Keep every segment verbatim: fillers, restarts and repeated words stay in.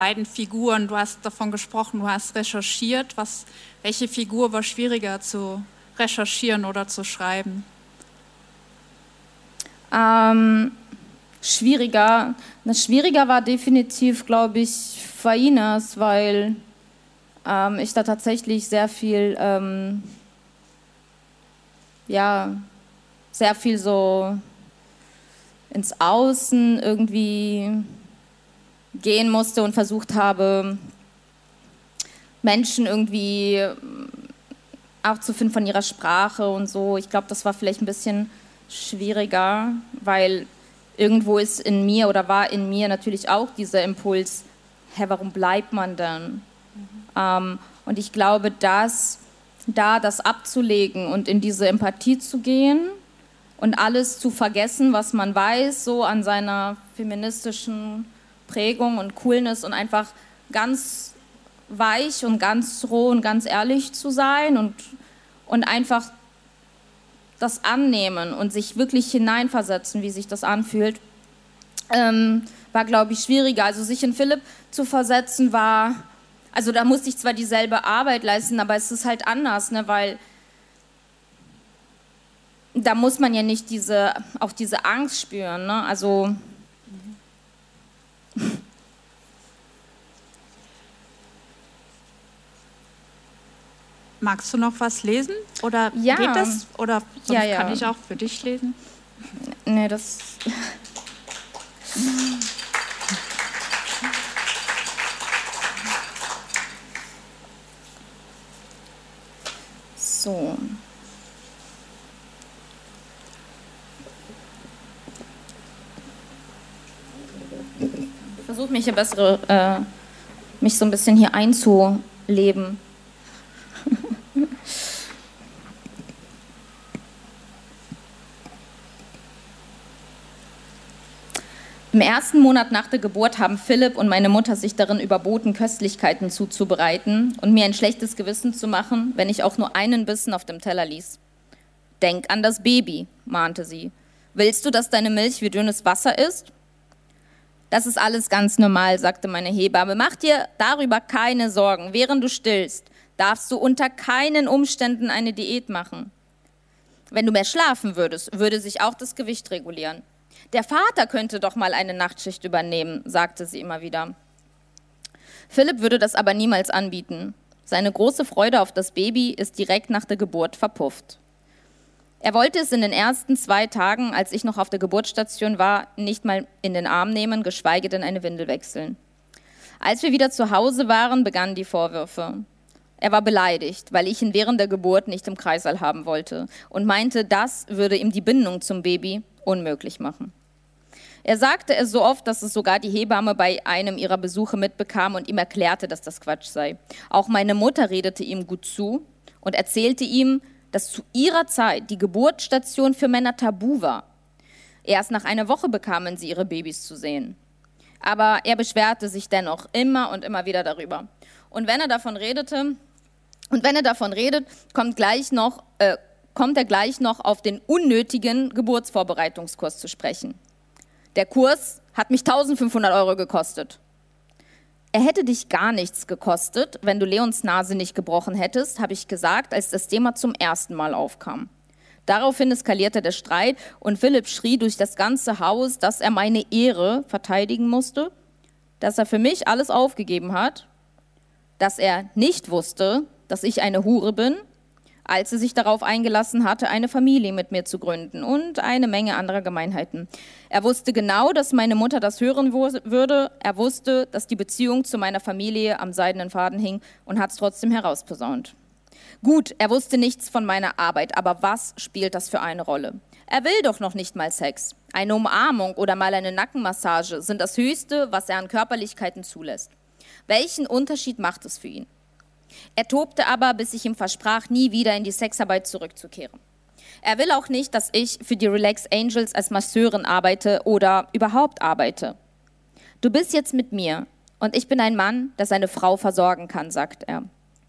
beiden Figuren, du hast davon gesprochen, du hast recherchiert. Was, welche Figur war schwieriger zu recherchieren oder zu schreiben? Ähm, schwieriger. Das schwieriger war definitiv, glaube ich, Fainas, weil ähm, ich da tatsächlich sehr viel, ähm, ja, sehr viel so ins Außen irgendwie gehen musste und versucht habe, Menschen irgendwie aufzufinden von ihrer Sprache und so. Ich glaube, das war vielleicht ein bisschen schwieriger, weil irgendwo ist in mir oder war in mir natürlich auch dieser Impuls, hä, warum bleibt man denn? Mhm. Ähm, und ich glaube, dass da das abzulegen und in diese Empathie zu gehen und alles zu vergessen, was man weiß, so an seiner feministischen Prägung und Coolness und einfach ganz weich und ganz roh und ganz ehrlich zu sein und, und einfach das annehmen und sich wirklich hineinversetzen, wie sich das anfühlt, ähm, war, glaube ich, schwieriger. Also sich in Philipp zu versetzen war, also da musste ich zwar dieselbe Arbeit leisten, aber es ist halt anders, ne, weil da muss man ja nicht diese, auch diese Angst spüren, ne, also Magst du noch was lesen? Oder ja. geht das? Oder sonst ja, ja. kann ich auch für dich lesen? Nee, das... So. Ich versuche mich hier bessere, äh, mich so ein bisschen hier einzuleben. Im ersten Monat nach der Geburt haben Philipp und meine Mutter sich darin überboten, Köstlichkeiten zuzubereiten und mir ein schlechtes Gewissen zu machen, wenn ich auch nur einen Bissen auf dem Teller ließ. Denk an das Baby, mahnte sie. Willst du, dass deine Milch wie dünnes Wasser ist? Das ist alles ganz normal, sagte meine Hebamme. Mach dir darüber keine Sorgen. Während du stillst, darfst du unter keinen Umständen eine Diät machen. Wenn du mehr schlafen würdest, würde sich auch das Gewicht regulieren. Der Vater könnte doch mal eine Nachtschicht übernehmen, sagte sie immer wieder. Philipp würde das aber niemals anbieten. Seine große Freude auf das Baby ist direkt nach der Geburt verpufft. Er wollte es in den ersten zwei Tagen, als ich noch auf der Geburtsstation war, nicht mal in den Arm nehmen, geschweige denn eine Windel wechseln. Als wir wieder zu Hause waren, begannen die Vorwürfe. Er war beleidigt, weil ich ihn während der Geburt nicht im Kreißsaal haben wollte und meinte, das würde ihm die Bindung zum Baby unmöglich machen. Er sagte es so oft, dass es sogar die Hebamme bei einem ihrer Besuche mitbekam und ihm erklärte, dass das Quatsch sei. Auch meine Mutter redete ihm gut zu und erzählte ihm, dass zu ihrer Zeit die Geburtsstation für Männer tabu war. Erst nach einer Woche bekamen sie ihre Babys zu sehen. Aber er beschwerte sich dennoch immer und immer wieder darüber. Und wenn er davon redete, und wenn er davon redet, kommt gleich noch, äh, kommt er gleich noch auf den unnötigen Geburtsvorbereitungskurs zu sprechen. Der Kurs hat mich eintausendfünfhundert Euro gekostet. Er hätte dich gar nichts gekostet, wenn du Leons Nase nicht gebrochen hättest, habe ich gesagt, als das Thema zum ersten Mal aufkam. Daraufhin eskalierte der Streit und Philipp schrie durch das ganze Haus, dass er meine Ehre verteidigen musste, dass er für mich alles aufgegeben hat, dass er nicht wusste, dass ich eine Hure bin, als er sich darauf eingelassen hatte, eine Familie mit mir zu gründen und eine Menge anderer Gemeinheiten. Er wusste genau, dass meine Mutter das hören würde. Er wusste, dass die Beziehung zu meiner Familie am seidenen Faden hing und hat es trotzdem herausposaunt. Gut, er wusste nichts von meiner Arbeit, aber was spielt das für eine Rolle? Er will doch noch nicht mal Sex. Eine Umarmung oder mal eine Nackenmassage sind das Höchste, was er an Körperlichkeiten zulässt. Welchen Unterschied macht es für ihn? Er tobte aber, bis ich ihm versprach, nie wieder in die Sexarbeit zurückzukehren. Er will auch nicht, dass ich für die Relax Angels als Masseurin arbeite oder überhaupt arbeite. Du bist jetzt mit mir und ich bin ein Mann, der seine Frau versorgen kann, sagt er.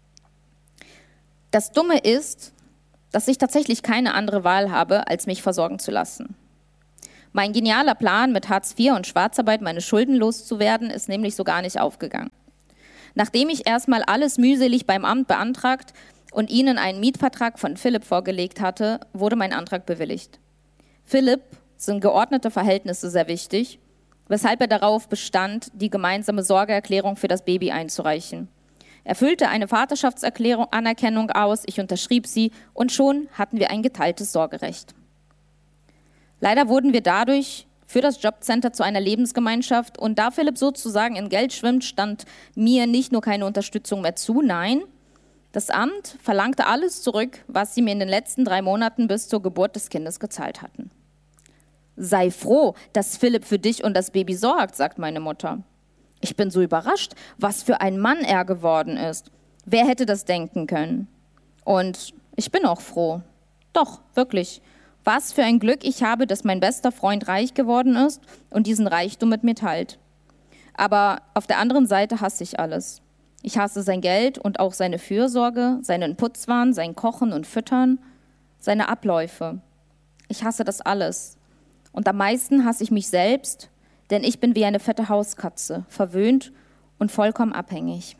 Das Dumme ist, dass ich tatsächlich keine andere Wahl habe, als mich versorgen zu lassen. Mein genialer Plan, mit Hartz vier und Schwarzarbeit meine Schulden loszuwerden, ist nämlich so gar nicht aufgegangen. Nachdem ich erstmal alles mühselig beim Amt beantragt und ihnen einen Mietvertrag von Philipp vorgelegt hatte, wurde mein Antrag bewilligt. Philipp sind geordnete Verhältnisse sehr wichtig, weshalb er darauf bestand, die gemeinsame Sorgeerklärung für das Baby einzureichen. Er füllte eine Vaterschaftserklärung, Anerkennung aus, ich unterschrieb sie und schon hatten wir ein geteiltes Sorgerecht. Leider wurden wir dadurch für das Jobcenter zu einer Lebensgemeinschaft und da Philipp sozusagen in Geld schwimmt, stand mir nicht nur keine Unterstützung mehr zu, nein, das Amt verlangte alles zurück, was sie mir in den letzten drei Monaten bis zur Geburt des Kindes gezahlt hatten. Sei froh, dass Philipp für dich und das Baby sorgt, sagt meine Mutter. Ich bin so überrascht, was für ein Mann er geworden ist. Wer hätte das denken können? Und ich bin auch froh. Doch, wirklich. Was für ein Glück ich habe, dass mein bester Freund reich geworden ist und diesen Reichtum mit mir teilt. Aber auf der anderen Seite hasse ich alles. Ich hasse sein Geld und auch seine Fürsorge, seinen Putzwahn, sein Kochen und Füttern, seine Abläufe. Ich hasse das alles. Und am meisten hasse ich mich selbst, denn ich bin wie eine fette Hauskatze, verwöhnt und vollkommen abhängig.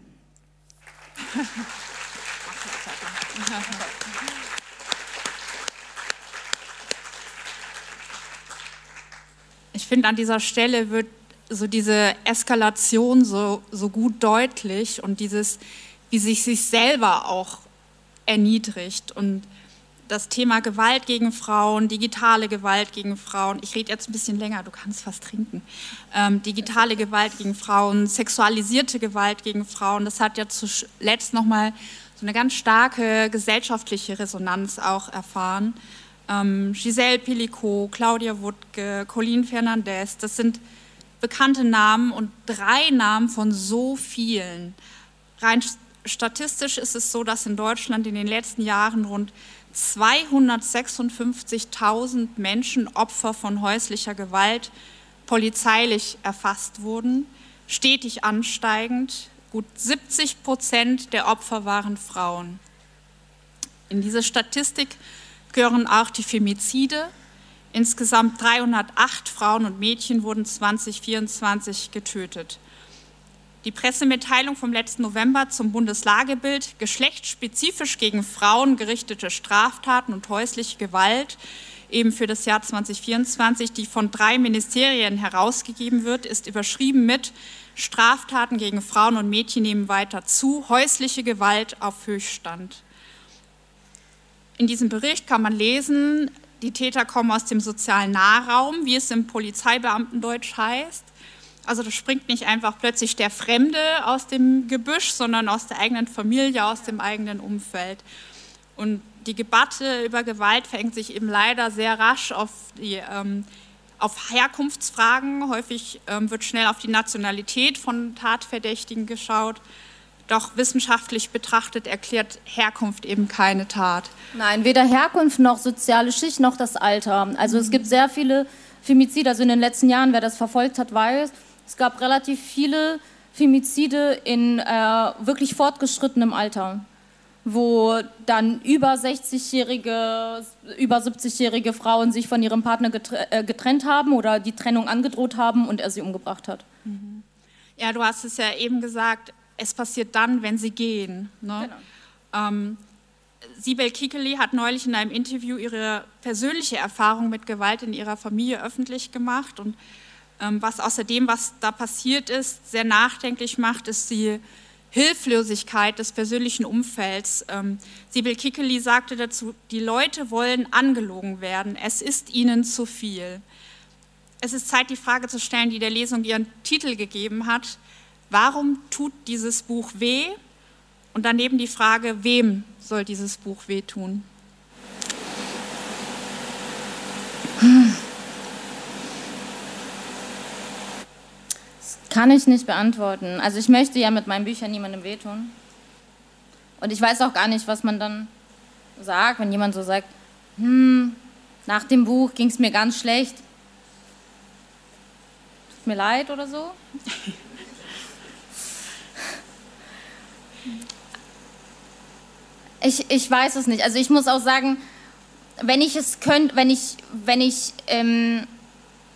Ich finde, an dieser Stelle wird so diese Eskalation so, so gut deutlich und dieses, wie sich sich selber auch erniedrigt und das Thema Gewalt gegen Frauen, digitale Gewalt gegen Frauen, ich rede jetzt ein bisschen länger, du kannst was trinken, ähm, digitale Gewalt gegen Frauen, sexualisierte Gewalt gegen Frauen, das hat ja zuletzt nochmal so eine ganz starke gesellschaftliche Resonanz auch erfahren. Ähm, Giselle Pelicot, Claudia Wuttke, Colleen Fernandez, das sind bekannte Namen und drei Namen von so vielen. Rein statistisch ist es so, dass in Deutschland in den letzten Jahren rund zweihundertsechsundfünfzigtausend Menschen Opfer von häuslicher Gewalt polizeilich erfasst wurden, stetig ansteigend. Gut siebzig Prozent der Opfer waren Frauen. In diese Statistik gehören auch die Femizide. Insgesamt dreihundertacht Frauen und Mädchen wurden zwanzig vierundzwanzig getötet. Die Pressemitteilung vom letzten November zum Bundeslagebild, geschlechtsspezifisch gegen Frauen gerichtete Straftaten und häusliche Gewalt, eben für das Jahr zwanzig vierundzwanzig, die von drei Ministerien herausgegeben wird, ist überschrieben mit Straftaten gegen Frauen und Mädchen nehmen weiter zu, häusliche Gewalt auf Höchststand. In diesem Bericht kann man lesen, die Täter kommen aus dem sozialen Nahraum, wie es im Polizeibeamtendeutsch heißt. Also da springt nicht einfach plötzlich der Fremde aus dem Gebüsch, sondern aus der eigenen Familie, aus dem eigenen Umfeld. Und die Debatte über Gewalt verengt sich eben leider sehr rasch auf, die, ähm, auf Herkunftsfragen. Häufig ähm, wird schnell auf die Nationalität von Tatverdächtigen geschaut. Doch wissenschaftlich betrachtet erklärt Herkunft eben keine Tat. Nein, weder Herkunft noch soziale Schicht noch das Alter. Also es gibt sehr viele Femizide, also in den letzten Jahren, wer das verfolgt hat, weiß, es gab relativ viele Femizide in äh, wirklich fortgeschrittenem Alter, wo dann über sechzigjährige, über siebzigjährige Frauen sich von ihrem Partner getrennt haben oder die Trennung angedroht haben und er sie umgebracht hat. Ja, du hast es ja eben gesagt, es passiert dann, wenn sie gehen. Ne? Genau. Ähm, Sibel Kekilli hat neulich in einem Interview ihre persönliche Erfahrung mit Gewalt in ihrer Familie öffentlich gemacht und ähm, was außerdem, was da passiert ist, sehr nachdenklich macht, ist die Hilflosigkeit des persönlichen Umfelds. Ähm, Sibel Kekilli sagte dazu, die Leute wollen angelogen werden, es ist ihnen zu viel. Es ist Zeit, die Frage zu stellen, die der Lesung ihren Titel gegeben hat, warum tut dieses Buch weh? Und daneben die Frage, wem soll dieses Buch wehtun? Das kann ich nicht beantworten. Also ich möchte ja mit meinen Büchern niemandem wehtun. Und ich weiß auch gar nicht, was man dann sagt, wenn jemand so sagt, hm, nach dem Buch ging es mir ganz schlecht. Tut mir leid oder so. Ich, ich weiß es nicht. Also ich muss auch sagen, wenn ich es könnte, wenn ich, wenn ich, ähm,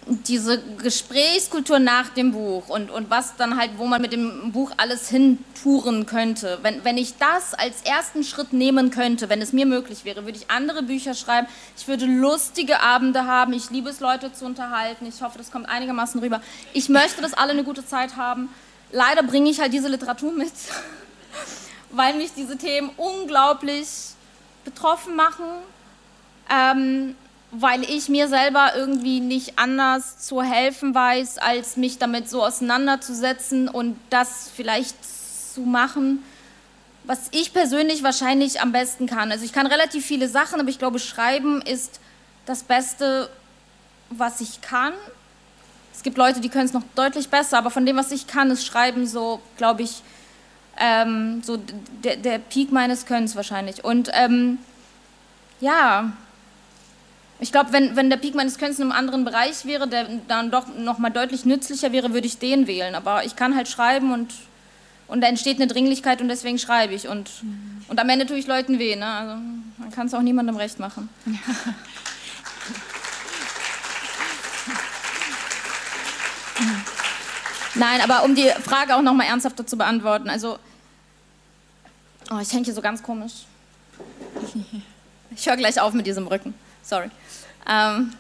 diese Gesprächskultur nach dem Buch und, und was dann halt, wo man mit dem Buch alles hintouren könnte. Wenn, wenn ich das als ersten Schritt nehmen könnte, wenn es mir möglich wäre, würde ich andere Bücher schreiben. Ich würde lustige Abende haben. Ich liebe es, Leute zu unterhalten. Ich hoffe, das kommt einigermaßen rüber. Ich möchte, dass alle eine gute Zeit haben. Leider bringe ich halt diese Literatur mit, weil mich diese Themen unglaublich betroffen machen. Ähm, weil ich mir selber irgendwie nicht anders zu helfen weiß, als mich damit so auseinanderzusetzen und das vielleicht zu machen, was ich persönlich wahrscheinlich am besten kann. Also ich kann relativ viele Sachen, aber ich glaube, Schreiben ist das Beste, was ich kann. Es gibt Leute, die können es noch deutlich besser, aber von dem, was ich kann, ist Schreiben so, glaube ich, ähm, so der, der Peak meines Könnens wahrscheinlich. Und ähm, ja... Ich glaube, wenn, wenn der Peak meines Könnens in einem anderen Bereich wäre, der dann doch noch mal deutlich nützlicher wäre, würde ich den wählen. Aber ich kann halt schreiben und, und da entsteht eine Dringlichkeit und deswegen schreibe ich. Und, mhm. und am Ende tue ich Leuten weh. Ne? Also man kann es auch niemandem recht machen. Nein, aber um die Frage auch noch mal ernsthafter zu beantworten. Also, oh, ich hänge hier so ganz komisch. Ich höre gleich auf mit diesem Rücken. Sorry. Ähm,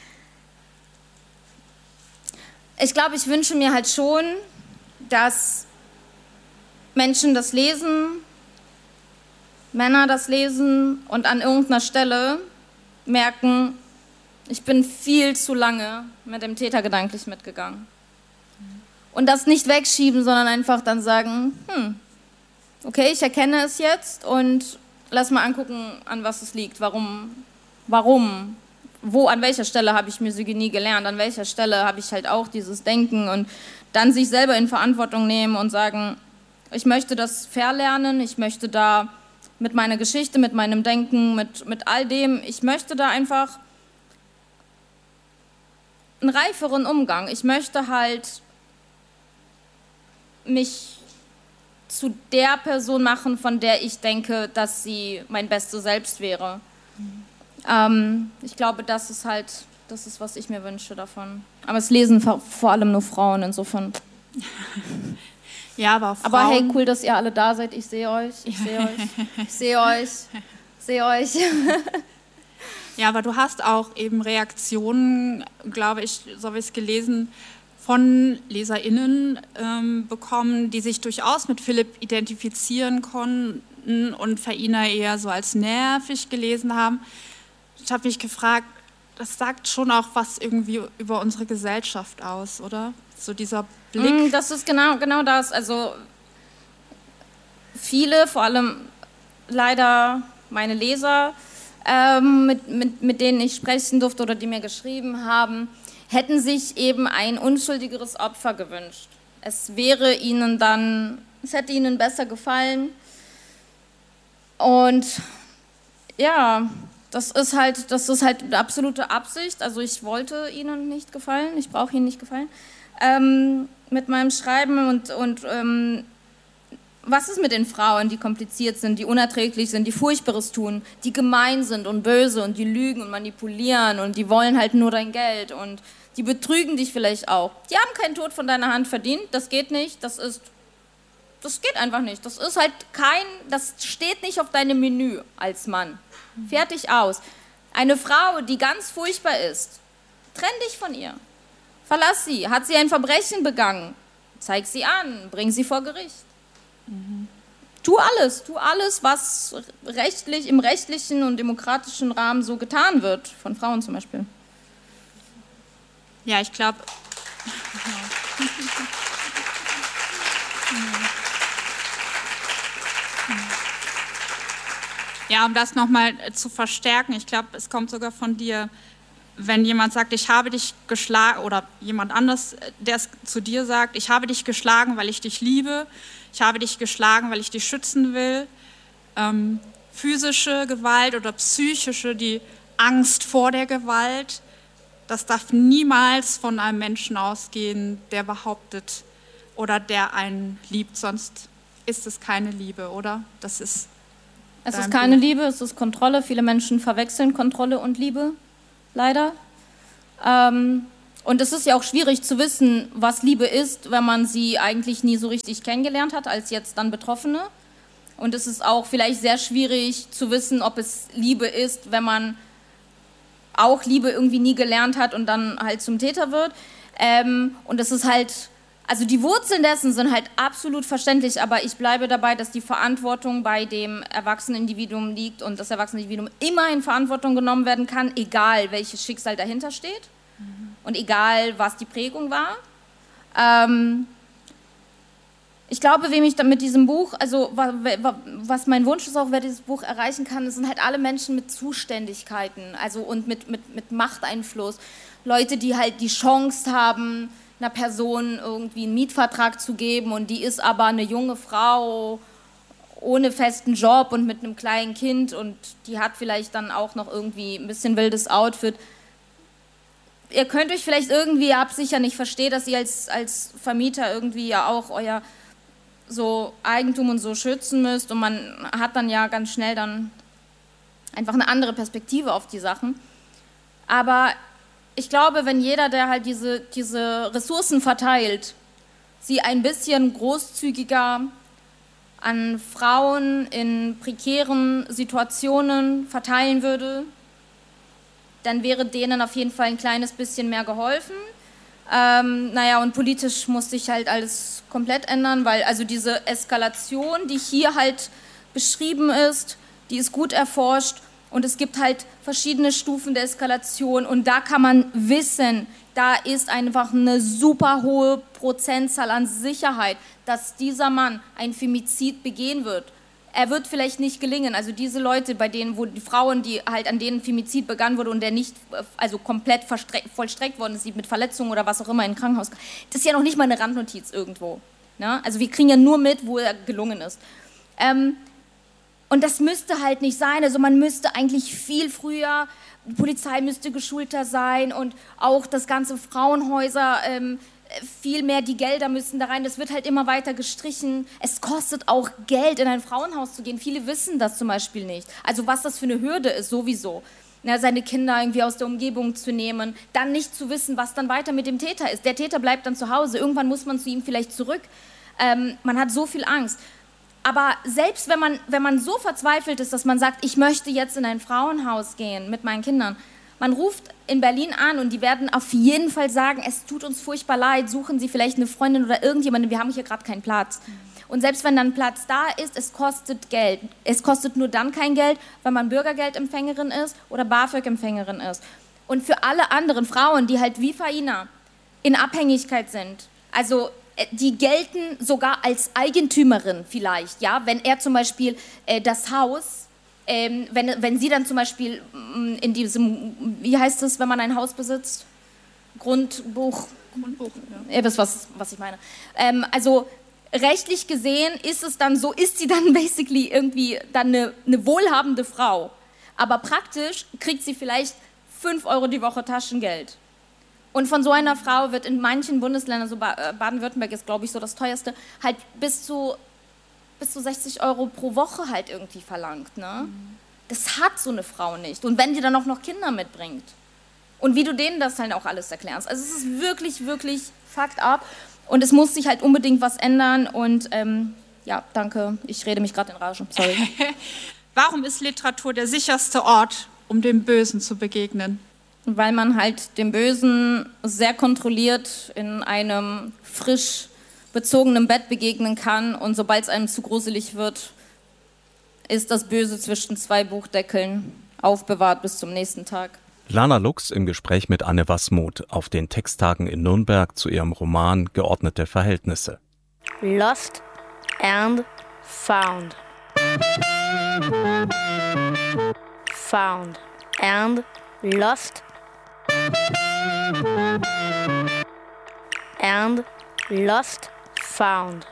ich glaube, ich wünsche mir halt schon, dass Menschen das lesen, Männer das lesen und an irgendeiner Stelle merken, ich bin viel zu lange mit dem Täter gedanklich mitgegangen. Und das nicht wegschieben, sondern einfach dann sagen, hm, okay, ich erkenne es jetzt und lass mal angucken, an was es liegt, warum... Warum? Wo, an welcher Stelle habe ich Misogynie gelernt? An welcher Stelle habe ich halt auch dieses Denken? Und dann sich selber in Verantwortung nehmen und sagen, ich möchte das verlernen, ich möchte da mit meiner Geschichte, mit meinem Denken, mit, mit all dem, ich möchte da einfach einen reiferen Umgang. Ich möchte halt mich zu der Person machen, von der ich denke, dass sie mein bestes Selbst wäre. Mhm. Ähm, ich glaube, das ist halt, das ist, was ich mir wünsche davon. Aber es lesen vor, vor allem nur Frauen, insofern. Ja, aber Frauen... Aber hey, cool, dass ihr alle da seid. Ich sehe euch, ich sehe euch, ich sehe euch, sehe euch. Ja, aber du hast auch eben Reaktionen, glaube ich, so habe ich es gelesen, von LeserInnen ähm, bekommen, die sich durchaus mit Philipp identifizieren konnten und Faina eher so als nervig gelesen haben. Ich habe mich gefragt, das sagt schon auch was irgendwie über unsere Gesellschaft aus, oder? So dieser Blick. Das ist genau, genau das. Also viele, vor allem leider meine Leser, ähm, mit, mit, mit denen ich sprechen durfte oder die mir geschrieben haben, hätten sich eben ein unschuldigeres Opfer gewünscht. Es wäre ihnen dann, es hätte ihnen besser gefallen. Und ja, das ist halt, das ist halt eine absolute Absicht. Also ich wollte ihnen nicht gefallen, ich brauche ihnen nicht gefallen ähm, mit meinem Schreiben. Und, und ähm, was ist mit den Frauen, die kompliziert sind, die unerträglich sind, die Furchtbares tun, die gemein sind und böse und die lügen und manipulieren und die wollen halt nur dein Geld und die betrügen dich vielleicht auch. Die haben keinen Tod von deiner Hand verdient, das geht nicht, das ist, das geht einfach nicht. Das ist halt kein, das steht nicht auf deinem Menü als Mann. Fertig aus. Eine Frau, die ganz furchtbar ist, trenn dich von ihr. Verlass sie. Hat sie ein Verbrechen begangen? Zeig sie an, bring sie vor Gericht. Mhm. Tu alles, tu alles, was rechtlich, im rechtlichen und demokratischen Rahmen so getan wird, von Frauen zum Beispiel. Ja, ich glaube... Ja, um das nochmal zu verstärken, ich glaube, es kommt sogar von dir, wenn jemand sagt, ich habe dich geschlagen, oder jemand anders, der es zu dir sagt, ich habe dich geschlagen, weil ich dich liebe, ich habe dich geschlagen, weil ich dich schützen will. Ähm, physische Gewalt oder psychische, die Angst vor der Gewalt, das darf niemals von einem Menschen ausgehen, der behauptet oder der einen liebt, sonst ist es keine Liebe, oder? Das ist Es ist keine Liebe, es ist Kontrolle. Viele Menschen verwechseln Kontrolle und Liebe, leider. Ähm, Und es ist ja auch schwierig zu wissen, was Liebe ist, wenn man sie eigentlich nie so richtig kennengelernt hat, als jetzt dann Betroffene. Und es ist auch vielleicht sehr schwierig zu wissen, ob es Liebe ist, wenn man auch Liebe irgendwie nie gelernt hat und dann halt zum Täter wird. Ähm, und es ist halt, also die Wurzeln dessen sind halt absolut verständlich, aber ich bleibe dabei, dass die Verantwortung bei dem erwachsenen Individuum liegt und das erwachsene Individuum immer in Verantwortung genommen werden kann, egal welches Schicksal dahinter steht. Und egal, was die Prägung war. Ähm, ich glaube, wem ich dann mit diesem Buch, also was mein Wunsch ist auch, wer dieses Buch erreichen kann, sind halt alle Menschen mit Zuständigkeiten, also und mit, mit, mit Machteinfluss. Leute, die halt die Chance haben, einer Person irgendwie einen Mietvertrag zu geben und die ist aber eine junge Frau ohne festen Job und mit einem kleinen Kind und die hat vielleicht dann auch noch irgendwie ein bisschen wildes Outfit. Ihr könnt euch vielleicht irgendwie absichern, ich verstehe, dass ihr als, als Vermieter irgendwie ja auch euer so Eigentum und so schützen müsst und man hat dann ja ganz schnell dann einfach eine andere Perspektive auf die Sachen. Aber ich glaube, wenn jeder, der halt diese, diese Ressourcen verteilt, sie ein bisschen großzügiger an Frauen in prekären Situationen verteilen würde, dann wäre denen auf jeden Fall ein kleines bisschen mehr geholfen. Ähm, naja, und politisch muss sich halt alles komplett ändern, weil also diese Eskalation, die hier halt beschrieben ist, die ist gut erforscht und es gibt halt verschiedene Stufen der Eskalation und da kann man wissen, da ist einfach eine super hohe Prozentzahl an Sicherheit, dass dieser Mann ein Femizid begehen wird. Er wird vielleicht nicht gelingen, also diese Leute, bei denen, wo die Frauen, die halt an denen Femizid begangen wurde und der nicht, also komplett vollstreckt worden ist, mit Verletzungen oder was auch immer in ein Krankenhaus, das ist ja noch nicht mal eine Randnotiz irgendwo. Ne? Also wir kriegen ja nur mit, wo er gelungen ist. Ähm, und das müsste halt nicht sein, also man müsste eigentlich viel früher, die Polizei müsste geschulter sein und auch das ganze Frauenhäuser, ähm, viel mehr die Gelder müssen da rein, das wird halt immer weiter gestrichen. Es kostet auch Geld, in ein Frauenhaus zu gehen. Viele wissen das zum Beispiel nicht. Also was das für eine Hürde ist, sowieso. Ja, seine Kinder irgendwie aus der Umgebung zu nehmen, dann nicht zu wissen, was dann weiter mit dem Täter ist. Der Täter bleibt dann zu Hause, irgendwann muss man zu ihm vielleicht zurück. Ähm, man hat so viel Angst. Aber selbst wenn man, wenn man so verzweifelt ist, dass man sagt, ich möchte jetzt in ein Frauenhaus gehen mit meinen Kindern, man ruft in Berlin an und die werden auf jeden Fall sagen, es tut uns furchtbar leid, suchen Sie vielleicht eine Freundin oder irgendjemanden, wir haben hier gerade keinen Platz. Und selbst wenn dann Platz da ist, es kostet Geld. Es kostet nur dann kein Geld, wenn man Bürgergeldempfängerin ist oder BAföG-Empfängerin ist. Und für alle anderen Frauen, die halt wie Faina in Abhängigkeit sind, also die gelten sogar als Eigentümerin vielleicht, ja, wenn er zum Beispiel äh, das Haus Ähm, wenn, wenn sie dann zum Beispiel in diesem, wie heißt es, wenn man ein Haus besitzt? Grundbuch. Grundbuch, ja. Ihr wisst, was, was ich meine. Ähm, also rechtlich gesehen ist es dann so, ist sie dann basically irgendwie dann eine, eine wohlhabende Frau. Aber praktisch kriegt sie vielleicht fünf Euro die Woche Taschengeld. Und von so einer Frau wird in manchen Bundesländern, so Baden-Württemberg ist glaube ich so das teuerste, halt bis zu bis zu sechzig Euro pro Woche halt irgendwie verlangt. Ne? Mhm. Das hat so eine Frau nicht. Und wenn die dann auch noch Kinder mitbringt. Und wie du denen das halt auch alles erklärst. Also es ist wirklich, wirklich fucked up. Und es muss sich halt unbedingt was ändern. Und ähm, ja, danke. Ich rede mich gerade in Rage. Sorry. Warum ist Literatur der sicherste Ort, um dem Bösen zu begegnen? Weil man halt dem Bösen sehr kontrolliert in einem frisch bezogenem Bett begegnen kann und sobald es einem zu gruselig wird, ist das Böse zwischen zwei Buchdeckeln aufbewahrt bis zum nächsten Tag. Lana Lux im Gespräch mit Anne Wasmuth auf den Texttagen in Nürnberg zu ihrem Roman Geordnete Verhältnisse. Lost and found. Found and lost and lost. Found.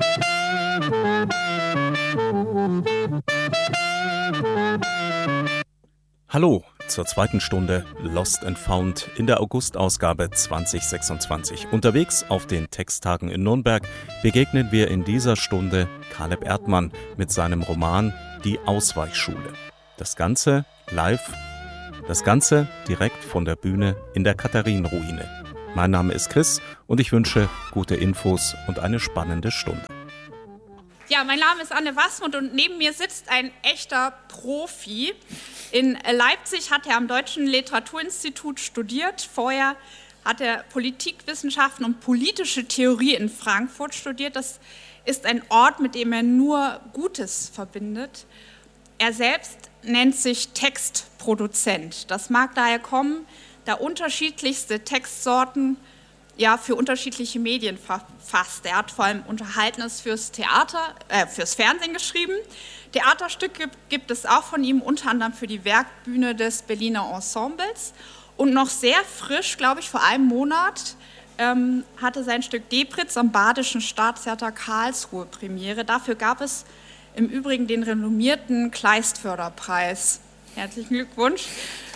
Hallo zur zweiten Stunde Lost and Found in der Augustausgabe zwanzig sechsundzwanzig. Unterwegs auf den Texttagen in Nürnberg begegnen wir in dieser Stunde Caleb Erdmann mit seinem Roman Die Ausweichschule. Das Ganze live, das Ganze direkt von der Bühne in der Katharinenruine. Mein Name ist Chris und ich wünsche gute Infos und eine spannende Stunde. Ja, mein Name ist Anne Wassmund und neben mir sitzt ein echter Profi. In Leipzig hat er am Deutschen Literaturinstitut studiert. Vorher hat er Politikwissenschaften und politische Theorie in Frankfurt studiert. Das ist ein Ort, mit dem er nur Gutes verbindet. Er selbst nennt sich Textproduzent. Das mag daher kommen, da unterschiedlichste Textsorten ja, für unterschiedliche Medien verfasst. Er hat vor allem Unterhaltenes fürs Theater, äh, fürs Fernsehen geschrieben. Theaterstücke gibt es auch von ihm, unter anderem für die Werkbühne des Berliner Ensembles. Und noch sehr frisch, glaube ich, vor einem Monat, ähm, hatte sein Stück Debritz am Badischen Staatstheater Karlsruhe Premiere. Dafür gab es im Übrigen den renommierten Kleistförderpreis. Herzlichen Glückwunsch.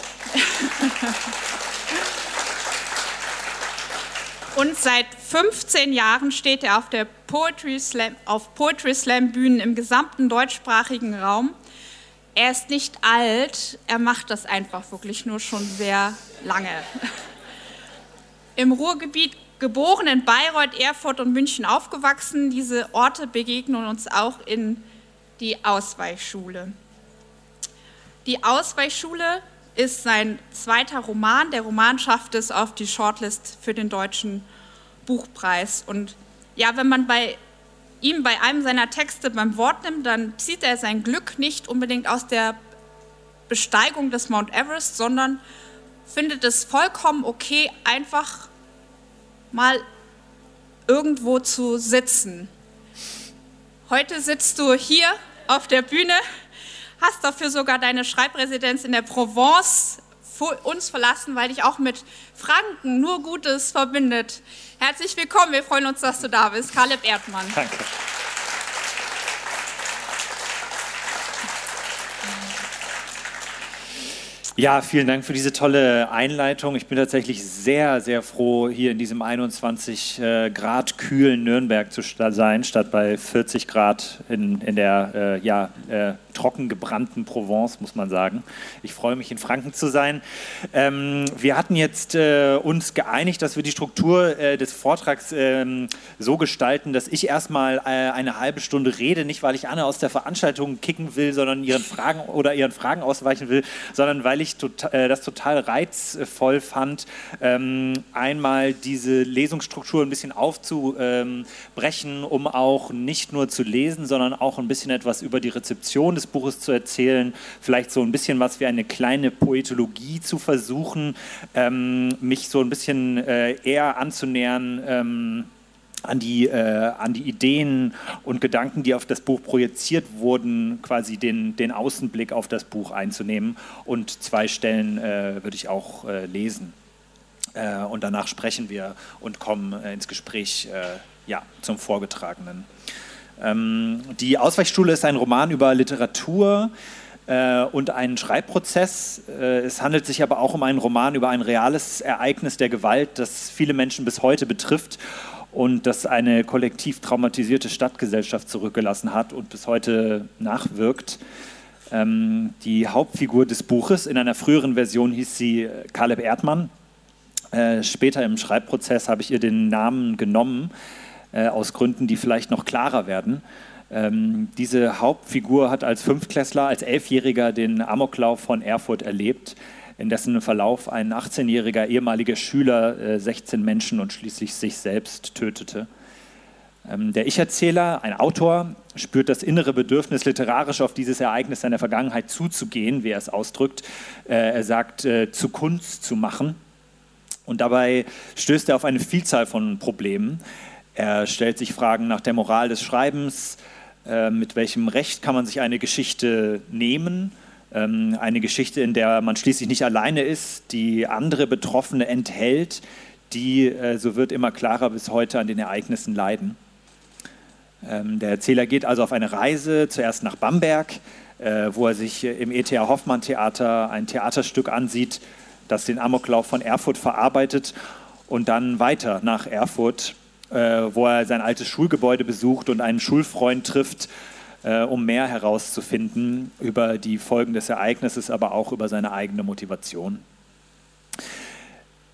Und seit fünfzehn Jahren steht er auf der Poetry Slam, auf Poetry Slam Bühnen im gesamten deutschsprachigen Raum. Er ist nicht alt, er macht das einfach wirklich nur schon sehr lange. Im Ruhrgebiet geboren, in Bayreuth, Erfurt und München aufgewachsen. Diese Orte begegnen uns auch in die Ausweichschule. Die Ausweichschule ist sein zweiter Roman. Der Roman schafft es auf die Shortlist für den Deutschen Buchpreis. Und ja, wenn man bei ihm bei einem seiner Texte beim Wort nimmt, dann zieht er sein Glück nicht unbedingt aus der Besteigung des Mount Everest, sondern findet es vollkommen okay, einfach mal irgendwo zu sitzen. Heute sitzt du hier auf der Bühne, hast dafür sogar deine Schreibresidenz in der Provence uns verlassen, weil dich auch mit Franken nur Gutes verbindet. Herzlich willkommen, wir freuen uns, dass du da bist. Caleb Erdmann. Danke. Ja, vielen Dank für diese tolle Einleitung. Ich bin tatsächlich sehr, sehr froh, hier in diesem einundzwanzig Grad kühlen Nürnberg zu sein, statt bei vierzig Grad in, in der äh, ja, äh, trocken gebrannten Provence, muss man sagen. Ich freue mich, in Franken zu sein. Ähm, wir hatten jetzt äh, uns geeinigt, dass wir die Struktur äh, des Vortrags äh, so gestalten, dass ich erstmal äh, eine halbe Stunde rede, nicht weil ich Anne aus der Veranstaltung kicken will, sondern ihren Fragen oder ihren Fragen ausweichen will, sondern weil ich Total, äh, das total reizvoll fand, ähm, einmal diese Lesungsstruktur ein bisschen aufzubrechen, um auch nicht nur zu lesen, sondern auch ein bisschen etwas über die Rezeption des Buches zu erzählen, vielleicht so ein bisschen was wie eine kleine Poetologie zu versuchen, ähm, mich so ein bisschen äh, eher anzunähern, ähm, An die, äh, an die Ideen und Gedanken, die auf das Buch projiziert wurden, quasi den, den Außenblick auf das Buch einzunehmen. Und zwei Stellen äh, würde ich auch äh, lesen. Äh, und danach sprechen wir und kommen äh, ins Gespräch äh, ja, zum Vorgetragenen. Ähm, die Ausweichschule ist ein Roman über Literatur äh, und einen Schreibprozess. Äh, es handelt sich aber auch um einen Roman über ein reales Ereignis der Gewalt, das viele Menschen bis heute betrifft und das eine kollektiv traumatisierte Stadtgesellschaft zurückgelassen hat und bis heute nachwirkt. Ähm, die Hauptfigur des Buches, in einer früheren Version hieß sie Caleb Erdmann. Äh, später im Schreibprozess habe ich ihr den Namen genommen, äh, aus Gründen, die vielleicht noch klarer werden. Ähm, diese Hauptfigur hat als Fünftklässler, als Elfjähriger den Amoklauf von Erfurt erlebt, in dessen Verlauf ein achtzehnjähriger ehemaliger Schüler äh, sechzehn Menschen und schließlich sich selbst tötete. Ähm, der Ich-Erzähler, ein Autor, spürt das innere Bedürfnis, literarisch auf dieses Ereignis seiner Vergangenheit zuzugehen, wie er es ausdrückt. Äh, er sagt, äh, zu Kunst zu machen. Und dabei stößt er auf eine Vielzahl von Problemen. Er stellt sich Fragen nach der Moral des Schreibens, äh, mit welchem Recht kann man sich eine Geschichte nehmen, eine Geschichte, in der man schließlich nicht alleine ist, die andere Betroffene enthält, die, so wird immer klarer, bis heute an den Ereignissen leiden. Der Erzähler geht also auf eine Reise, zuerst nach Bamberg, wo er sich im E T H Hoffmann Theater ein Theaterstück ansieht, das den Amoklauf von Erfurt verarbeitet, und dann weiter nach Erfurt, wo er sein altes Schulgebäude besucht und einen Schulfreund trifft, Äh, um mehr herauszufinden über die Folgen des Ereignisses, aber auch über seine eigene Motivation.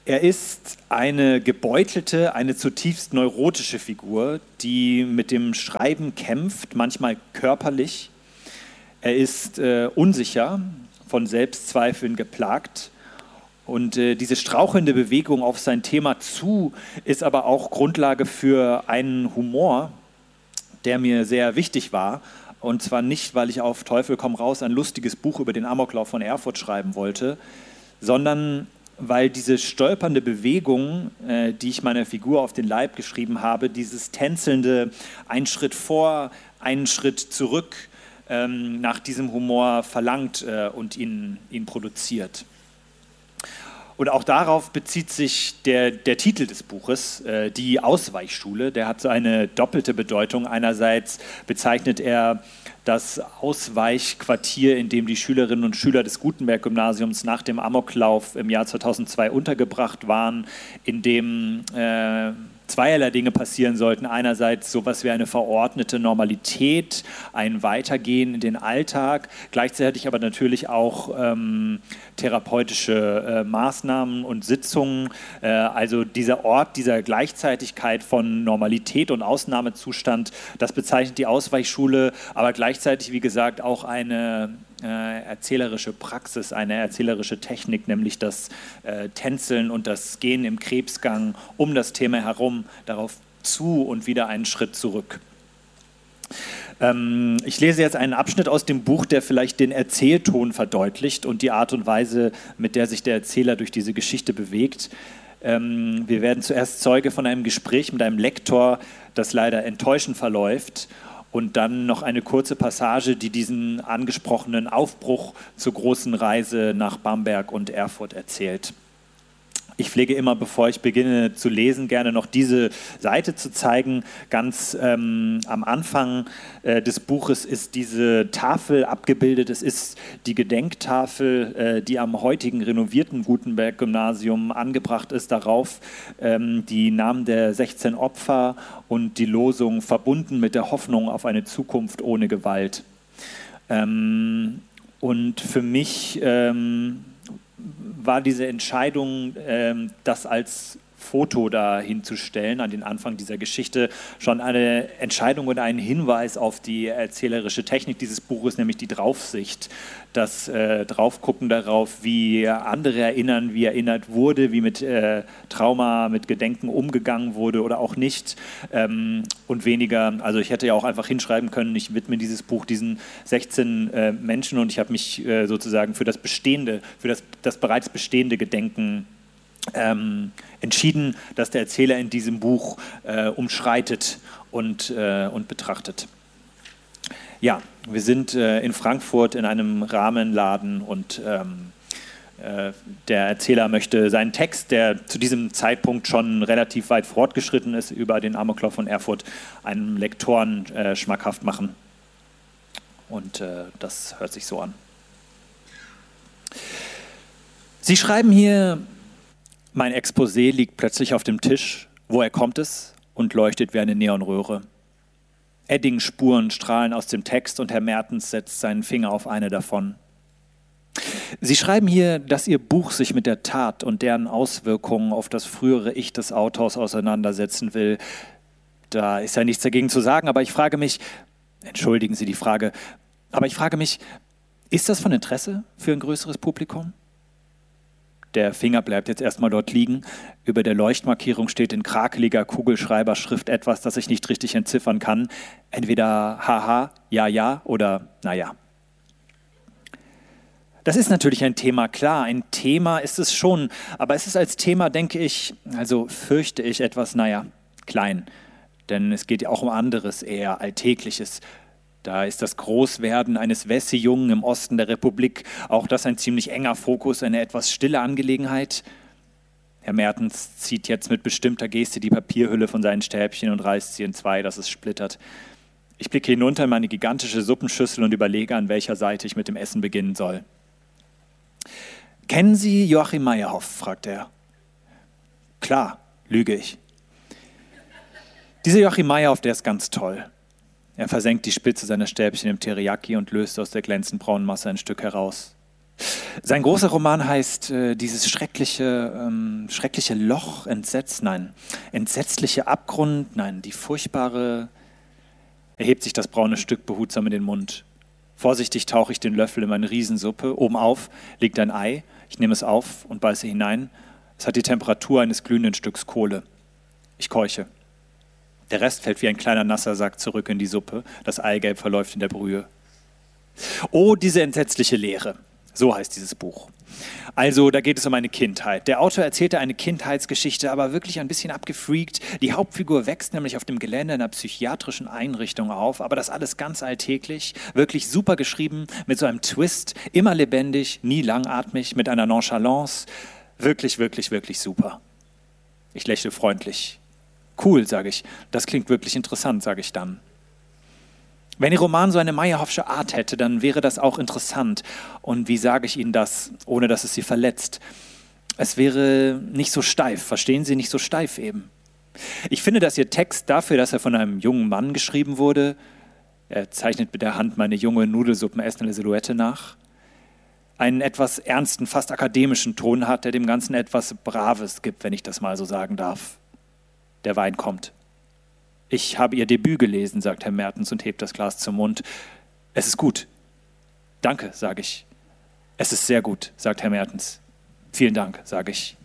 Er ist eine gebeutelte, eine zutiefst neurotische Figur, die mit dem Schreiben kämpft, manchmal körperlich. Er ist äh, unsicher, von Selbstzweifeln geplagt. Und äh, diese strauchelnde Bewegung auf sein Thema zu ist aber auch Grundlage für einen Humor, der mir sehr wichtig war. Und zwar nicht, weil ich auf Teufel komm raus ein lustiges Buch über den Amoklauf von Erfurt schreiben wollte, sondern weil diese stolpernde Bewegung, äh, die ich meiner Figur auf den Leib geschrieben habe, dieses tänzelnde, einen Schritt vor, einen Schritt zurück, ähm, nach diesem Humor verlangt äh, und ihn, ihn produziert. Und auch darauf bezieht sich der, der Titel des Buches, äh, die Ausweichschule. Der hat so eine doppelte Bedeutung. Einerseits bezeichnet er das Ausweichquartier, in dem die Schülerinnen und Schüler des Gutenberg-Gymnasiums nach dem Amoklauf im Jahr zweitausendzwei untergebracht waren, in dem äh, zweierlei Dinge passieren sollten. Einerseits sowas wie eine verordnete Normalität, ein Weitergehen in den Alltag, gleichzeitig aber natürlich auch ähm, therapeutische äh, Maßnahmen und Sitzungen. Äh, also dieser Ort dieser Gleichzeitigkeit von Normalität und Ausnahmezustand, das bezeichnet die Ausweichschule, aber gleichzeitig, wie gesagt, auch eine äh, erzählerische Praxis, eine erzählerische Technik, nämlich das äh, Tänzeln und das Gehen im Krebsgang um das Thema herum, darauf zu und wieder einen Schritt zurück. Ähm, ich lese jetzt einen Abschnitt aus dem Buch, der vielleicht den Erzählton verdeutlicht und die Art und Weise, mit der sich der Erzähler durch diese Geschichte bewegt. Ähm, wir werden zuerst Zeuge von einem Gespräch mit einem Lektor, das leider enttäuschend verläuft, und dann noch eine kurze Passage, die diesen angesprochenen Aufbruch zur großen Reise nach Bamberg und Erfurt erzählt. Ich pflege immer, bevor ich beginne zu lesen, gerne noch diese Seite zu zeigen. Ganz ähm, am Anfang äh, des Buches ist diese Tafel abgebildet. Es ist die Gedenktafel, äh, die am heutigen renovierten Gutenberg-Gymnasium angebracht ist. Darauf ähm, die Namen der sechzehn Opfer und die Losung verbunden mit der Hoffnung auf eine Zukunft ohne Gewalt. Ähm, und für mich Ähm, war diese Entscheidung, ähm, das als Foto da hinzustellen, an den Anfang dieser Geschichte, schon eine Entscheidung und ein Hinweis auf die erzählerische Technik dieses Buches, nämlich die Draufsicht, das äh, Draufgucken darauf, wie andere erinnern, wie erinnert wurde, wie mit äh, Trauma, mit Gedenken umgegangen wurde oder auch nicht, ähm, und weniger, also ich hätte ja auch einfach hinschreiben können, ich widme dieses Buch diesen sechzehn äh, Menschen und ich habe mich äh, sozusagen für das bestehende, für das, das bereits bestehende Gedenken Ähm, entschieden, dass der Erzähler in diesem Buch äh, umschreitet und, äh, und betrachtet. Ja, wir sind äh, in Frankfurt in einem Rahmenladen und ähm, äh, der Erzähler möchte seinen Text, der zu diesem Zeitpunkt schon relativ weit fortgeschritten ist, über den Amoklauf von Erfurt, einem Lektoren äh, schmackhaft machen. Und äh, das hört sich so an. Sie schreiben hier: Mein Exposé liegt plötzlich auf dem Tisch. Woher kommt es? Und leuchtet wie eine Neonröhre. Edding-Spuren strahlen aus dem Text und Herr Mertens setzt seinen Finger auf eine davon. Sie schreiben hier, dass Ihr Buch sich mit der Tat und deren Auswirkungen auf das frühere Ich des Autors auseinandersetzen will. Da ist ja nichts dagegen zu sagen, aber ich frage mich, entschuldigen Sie die Frage, aber ich frage mich, ist das von Interesse für ein größeres Publikum? Der Finger bleibt jetzt erstmal dort liegen. Über der Leuchtmarkierung steht in krakeliger Kugelschreiberschrift etwas, das ich nicht richtig entziffern kann. Entweder haha, ja, ja oder naja. Das ist natürlich ein Thema, klar, ein Thema ist es schon, aber es ist als Thema, denke ich, also fürchte ich etwas, naja, klein. Denn es geht ja auch um anderes, eher Alltägliches. Da ist das Großwerden eines Wessi-Jungen im Osten der Republik, auch das ein ziemlich enger Fokus, eine etwas stille Angelegenheit. Herr Mertens zieht jetzt mit bestimmter Geste die Papierhülle von seinen Stäbchen und reißt sie in zwei, dass es splittert. Ich blicke hinunter in meine gigantische Suppenschüssel und überlege, an welcher Seite ich mit dem Essen beginnen soll. Kennen Sie Joachim Meyerhoff? Fragt er. Klar, lüge ich. Dieser Joachim Meyerhoff, der ist ganz toll. Er versenkt die Spitze seiner Stäbchen im Teriyaki und löst aus der glänzend braunen Masse ein Stück heraus. Sein großer Roman heißt äh, dieses schreckliche, ähm, schreckliche Loch, Entsetz, nein, entsetzliche Abgrund, nein, die furchtbare, er hebt sich das braune Stück behutsam in den Mund. Vorsichtig tauche ich den Löffel in meine Riesensuppe, oben auf liegt ein Ei, ich nehme es auf und beiße hinein, es hat die Temperatur eines glühenden Stücks Kohle. Ich keuche. Der Rest fällt wie ein kleiner nasser Sack zurück in die Suppe, das Eigelb verläuft in der Brühe. Oh, diese entsetzliche Leere. So heißt dieses Buch. Also, da geht es um eine Kindheit. Der Autor erzählte eine Kindheitsgeschichte, aber wirklich ein bisschen abgefreakt. Die Hauptfigur wächst nämlich auf dem Gelände einer psychiatrischen Einrichtung auf, aber das alles ganz alltäglich, wirklich super geschrieben, mit so einem Twist, immer lebendig, nie langatmig, mit einer Nonchalance. Wirklich, wirklich, wirklich super. Ich lächle freundlich. Cool, sage ich. Das klingt wirklich interessant, sage ich dann. Wenn Ihr Roman so eine Meyerhoffsche Art hätte, dann wäre das auch interessant. Und wie sage ich Ihnen das, ohne dass es Sie verletzt? Es wäre nicht so steif, verstehen Sie, nicht so steif eben. Ich finde, dass Ihr Text dafür, dass er von einem jungen Mann geschrieben wurde, er zeichnet mit der Hand meine junge Nudelsuppen essende Silhouette nach, einen etwas ernsten, fast akademischen Ton hat, der dem Ganzen etwas Braves gibt, wenn ich das mal so sagen darf. Der Wein kommt. Ich habe Ihr Debüt gelesen, sagt Herr Mertens und hebt das Glas zum Mund. Es ist gut. Danke, sage ich. Es ist sehr gut, sagt Herr Mertens. Vielen Dank, sage ich.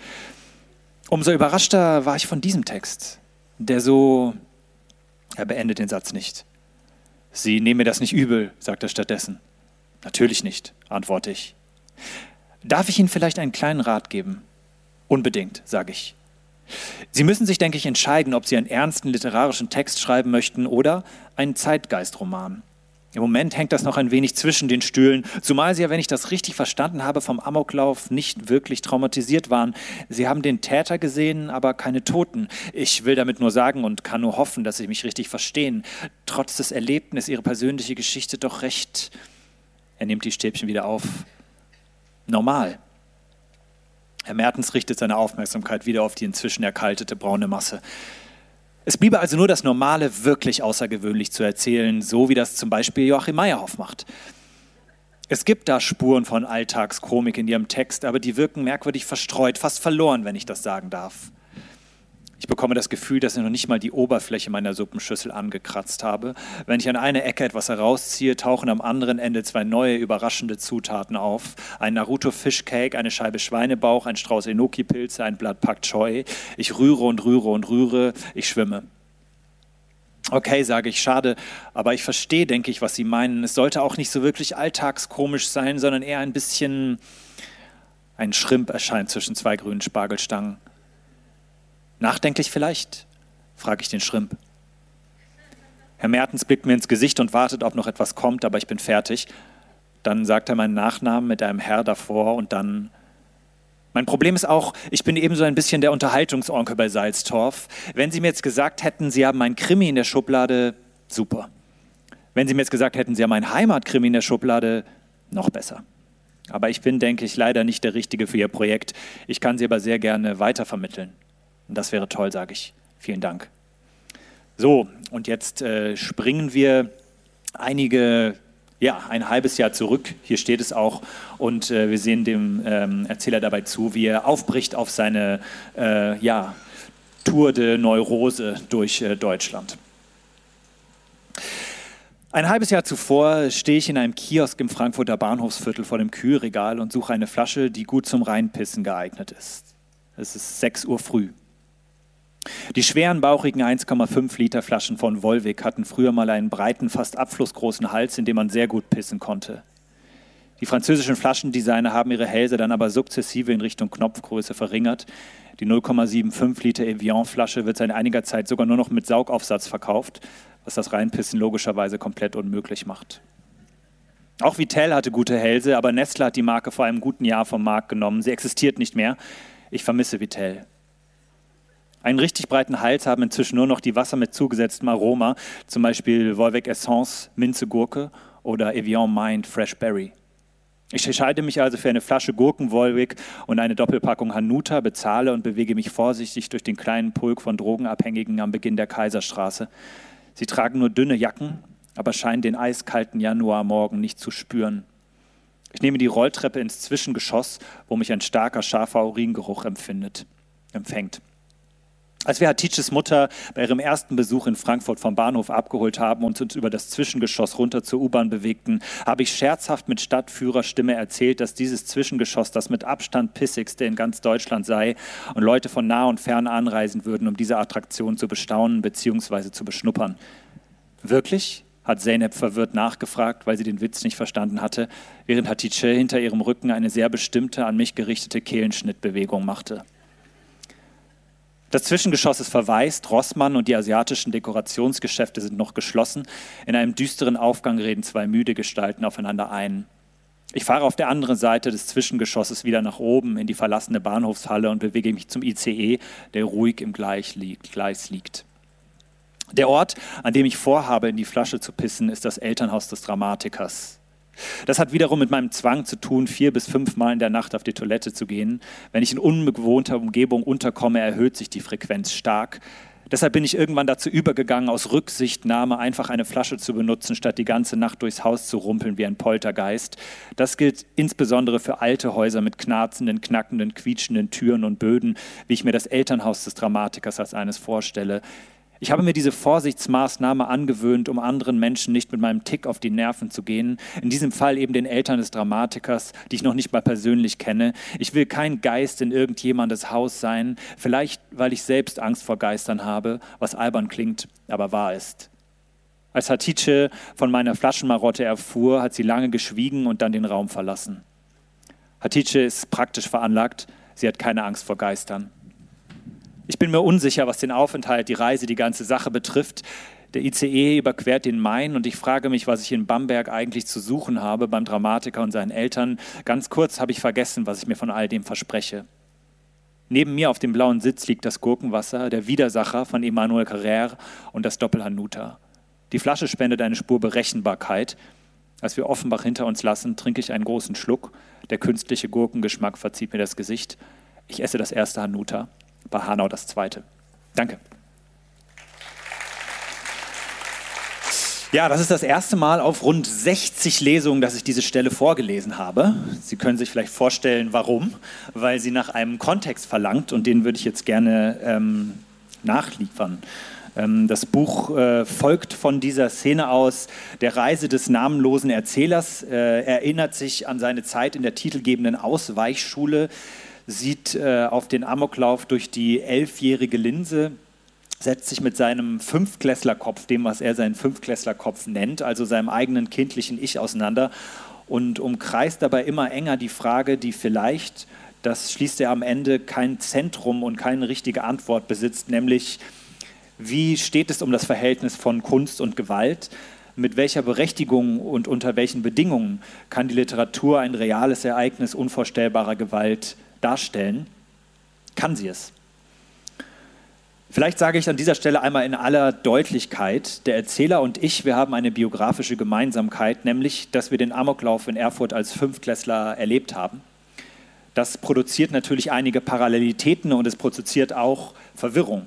Umso überraschter war ich von diesem Text, der so... Er beendet den Satz nicht. Sie nehmen mir das nicht übel, sagt er stattdessen. Natürlich nicht, antworte ich. Darf ich Ihnen vielleicht einen kleinen Rat geben? Unbedingt, sage ich. Sie müssen sich, denke ich, entscheiden, ob Sie einen ernsten literarischen Text schreiben möchten oder einen Zeitgeistroman. Im Moment hängt das noch ein wenig zwischen den Stühlen, zumal Sie ja, wenn ich das richtig verstanden habe, vom Amoklauf nicht wirklich traumatisiert waren. Sie haben den Täter gesehen, aber keine Toten. Ich will damit nur sagen und kann nur hoffen, dass Sie mich richtig verstehen. Trotz des Erlebten ist Ihre persönliche Geschichte doch recht... Er nimmt die Stäbchen wieder auf. Normal. Herr Mertens richtet seine Aufmerksamkeit wieder auf die inzwischen erkaltete braune Masse. Es bliebe also nur das Normale wirklich außergewöhnlich zu erzählen, so wie das zum Beispiel Joachim Meyerhoff macht. Es gibt da Spuren von Alltagskomik in ihrem Text, aber die wirken merkwürdig verstreut, fast verloren, wenn ich das sagen darf. Ich bekomme das Gefühl, dass ich noch nicht mal die Oberfläche meiner Suppenschüssel angekratzt habe. Wenn ich an einer Ecke etwas herausziehe, tauchen am anderen Ende zwei neue, überraschende Zutaten auf. Ein Naruto-Fischcake, eine Scheibe Schweinebauch, ein Strauß Enoki-Pilze, ein Blatt Pak Choi. Ich rühre und rühre und rühre, ich schwimme. Okay, sage ich, schade, aber ich verstehe, denke ich, was Sie meinen. Es sollte auch nicht so wirklich alltagskomisch sein, sondern eher ein bisschen... Ein Schrimp erscheint zwischen zwei grünen Spargelstangen. Nachdenklich vielleicht? Frage ich den Schrimp. Herr Mertens blickt mir ins Gesicht und wartet, ob noch etwas kommt, aber ich bin fertig. Dann sagt er meinen Nachnamen mit einem Herr davor und dann... Mein Problem ist auch, ich bin ebenso ein bisschen der Unterhaltungsonkel bei Salztorf. Wenn Sie mir jetzt gesagt hätten, Sie haben einen Krimi in der Schublade, super. Wenn Sie mir jetzt gesagt hätten, Sie haben einen Heimatkrimi in der Schublade, noch besser. Aber ich bin, denke ich, leider nicht der Richtige für Ihr Projekt. Ich kann Sie aber sehr gerne weitervermitteln. Und das wäre toll, sage ich. Vielen Dank. So, und jetzt äh, springen wir einige, ja, ein halbes Jahr zurück. Hier steht es auch. Und äh, wir sehen dem ähm, Erzähler dabei zu, wie er aufbricht auf seine äh, ja, Tour de Neurose durch äh, Deutschland. Ein halbes Jahr zuvor stehe ich in einem Kiosk im Frankfurter Bahnhofsviertel vor dem Kühlregal und suche eine Flasche, die gut zum Reinpissen geeignet ist. Es ist sechs Uhr früh. Die schweren, bauchigen eins Komma fünf Liter Flaschen von Volvic hatten früher mal einen breiten, fast abflussgroßen Hals, in dem man sehr gut pissen konnte. Die französischen Flaschendesigner haben ihre Hälse dann aber sukzessive in Richtung Knopfgröße verringert. Die null Komma fünfundsiebzig Liter Evian-Flasche wird seit einiger Zeit sogar nur noch mit Saugaufsatz verkauft, was das Reinpissen logischerweise komplett unmöglich macht. Auch Vittel hatte gute Hälse, aber Nestle hat die Marke vor einem guten Jahr vom Markt genommen. Sie existiert nicht mehr. Ich vermisse Vittel. Einen richtig breiten Hals haben inzwischen nur noch die Wasser mit zugesetztem Aroma, zum Beispiel Volvic Essence, Minze Gurke oder Evian Mind Fresh Berry. Ich entscheide mich also für eine Flasche Gurken-Volvic und eine Doppelpackung Hanuta, bezahle und bewege mich vorsichtig durch den kleinen Pulk von Drogenabhängigen am Beginn der Kaiserstraße. Sie tragen nur dünne Jacken, aber scheinen den eiskalten Januarmorgen nicht zu spüren. Ich nehme die Rolltreppe ins Zwischengeschoss, wo mich ein starker, scharfer Uringeruch empfindet, empfängt. Als wir Hatices Mutter bei ihrem ersten Besuch in Frankfurt vom Bahnhof abgeholt haben und uns über das Zwischengeschoss runter zur U-Bahn bewegten, habe ich scherzhaft mit Stadtführerstimme erzählt, dass dieses Zwischengeschoss das mit Abstand pissigste in ganz Deutschland sei und Leute von nah und fern anreisen würden, um diese Attraktion zu bestaunen bzw. zu beschnuppern. Wirklich? Hat Zeynep verwirrt nachgefragt, weil sie den Witz nicht verstanden hatte, während Hatice hinter ihrem Rücken eine sehr bestimmte, an mich gerichtete Kehlenschnittbewegung machte. Das Zwischengeschoss ist verwaist, Rossmann und die asiatischen Dekorationsgeschäfte sind noch geschlossen. In einem düsteren Aufgang reden zwei müde Gestalten aufeinander ein. Ich fahre auf der anderen Seite des Zwischengeschosses wieder nach oben in die verlassene Bahnhofshalle und bewege mich zum I C E, der ruhig im Gleis liegt. Der Ort, an dem ich vorhabe, in die Flasche zu pissen, ist das Elternhaus des Dramatikers. Das hat wiederum mit meinem Zwang zu tun, vier bis fünf Mal in der Nacht auf die Toilette zu gehen. Wenn ich in unbewohnter Umgebung unterkomme, erhöht sich die Frequenz stark. Deshalb bin ich irgendwann dazu übergegangen, aus Rücksichtnahme einfach eine Flasche zu benutzen, statt die ganze Nacht durchs Haus zu rumpeln wie ein Poltergeist. Das gilt insbesondere für alte Häuser mit knarzenden, knackenden, quietschenden Türen und Böden, wie ich mir das Elternhaus des Dramatikers als eines vorstelle. Ich habe mir diese Vorsichtsmaßnahme angewöhnt, um anderen Menschen nicht mit meinem Tick auf die Nerven zu gehen. In diesem Fall eben den Eltern des Dramatikers, die ich noch nicht mal persönlich kenne. Ich will kein Geist in irgendjemandes Haus sein, vielleicht weil ich selbst Angst vor Geistern habe, was albern klingt, aber wahr ist. Als Hatice von meiner Flaschenmarotte erfuhr, hat sie lange geschwiegen und dann den Raum verlassen. Hatice ist praktisch veranlagt, sie hat keine Angst vor Geistern. Ich bin mir unsicher, was den Aufenthalt, die Reise, die ganze Sache betrifft. Der I C E überquert den Main und ich frage mich, was ich in Bamberg eigentlich zu suchen habe beim Dramatiker und seinen Eltern. Ganz kurz habe ich vergessen, was ich mir von all dem verspreche. Neben mir auf dem blauen Sitz liegt das Gurkenwasser, der Widersacher von Emmanuel Carrère und das Doppelhanuta. Die Flasche spendet eine Spur Berechenbarkeit. Als wir Offenbach hinter uns lassen, trinke ich einen großen Schluck. Der künstliche Gurkengeschmack verzieht mir das Gesicht. Ich esse das erste Hanuta. Bei Hanau das zweite. Danke. Ja, das ist das erste Mal auf rund sechzig Lesungen, dass ich diese Stelle vorgelesen habe. Sie können sich vielleicht vorstellen, warum. Weil sie nach einem Kontext verlangt und den würde ich jetzt gerne ähm, nachliefern. Ähm, das Buch äh, folgt von dieser Szene aus der Reise des namenlosen Erzählers. Äh, erinnert sich an seine Zeit in der titelgebenden Ausweichschule, sieht äh, auf den Amoklauf durch die elfjährige Linse, setzt sich mit seinem Fünftklässlerkopf, dem, was er seinen Fünftklässlerkopf nennt, also seinem eigenen kindlichen Ich auseinander und umkreist dabei immer enger die Frage, die vielleicht, das schließt er am Ende, kein Zentrum und keine richtige Antwort besitzt, nämlich wie steht es um das Verhältnis von Kunst und Gewalt? Mit welcher Berechtigung und unter welchen Bedingungen kann die Literatur ein reales Ereignis unvorstellbarer Gewalt darstellen? Kann sie es? Vielleicht sage ich an dieser Stelle einmal in aller Deutlichkeit, der Erzähler und ich, wir haben eine biografische Gemeinsamkeit, nämlich, dass wir den Amoklauf in Erfurt als Fünftklässler erlebt haben. Das produziert natürlich einige Parallelitäten und es produziert auch Verwirrung.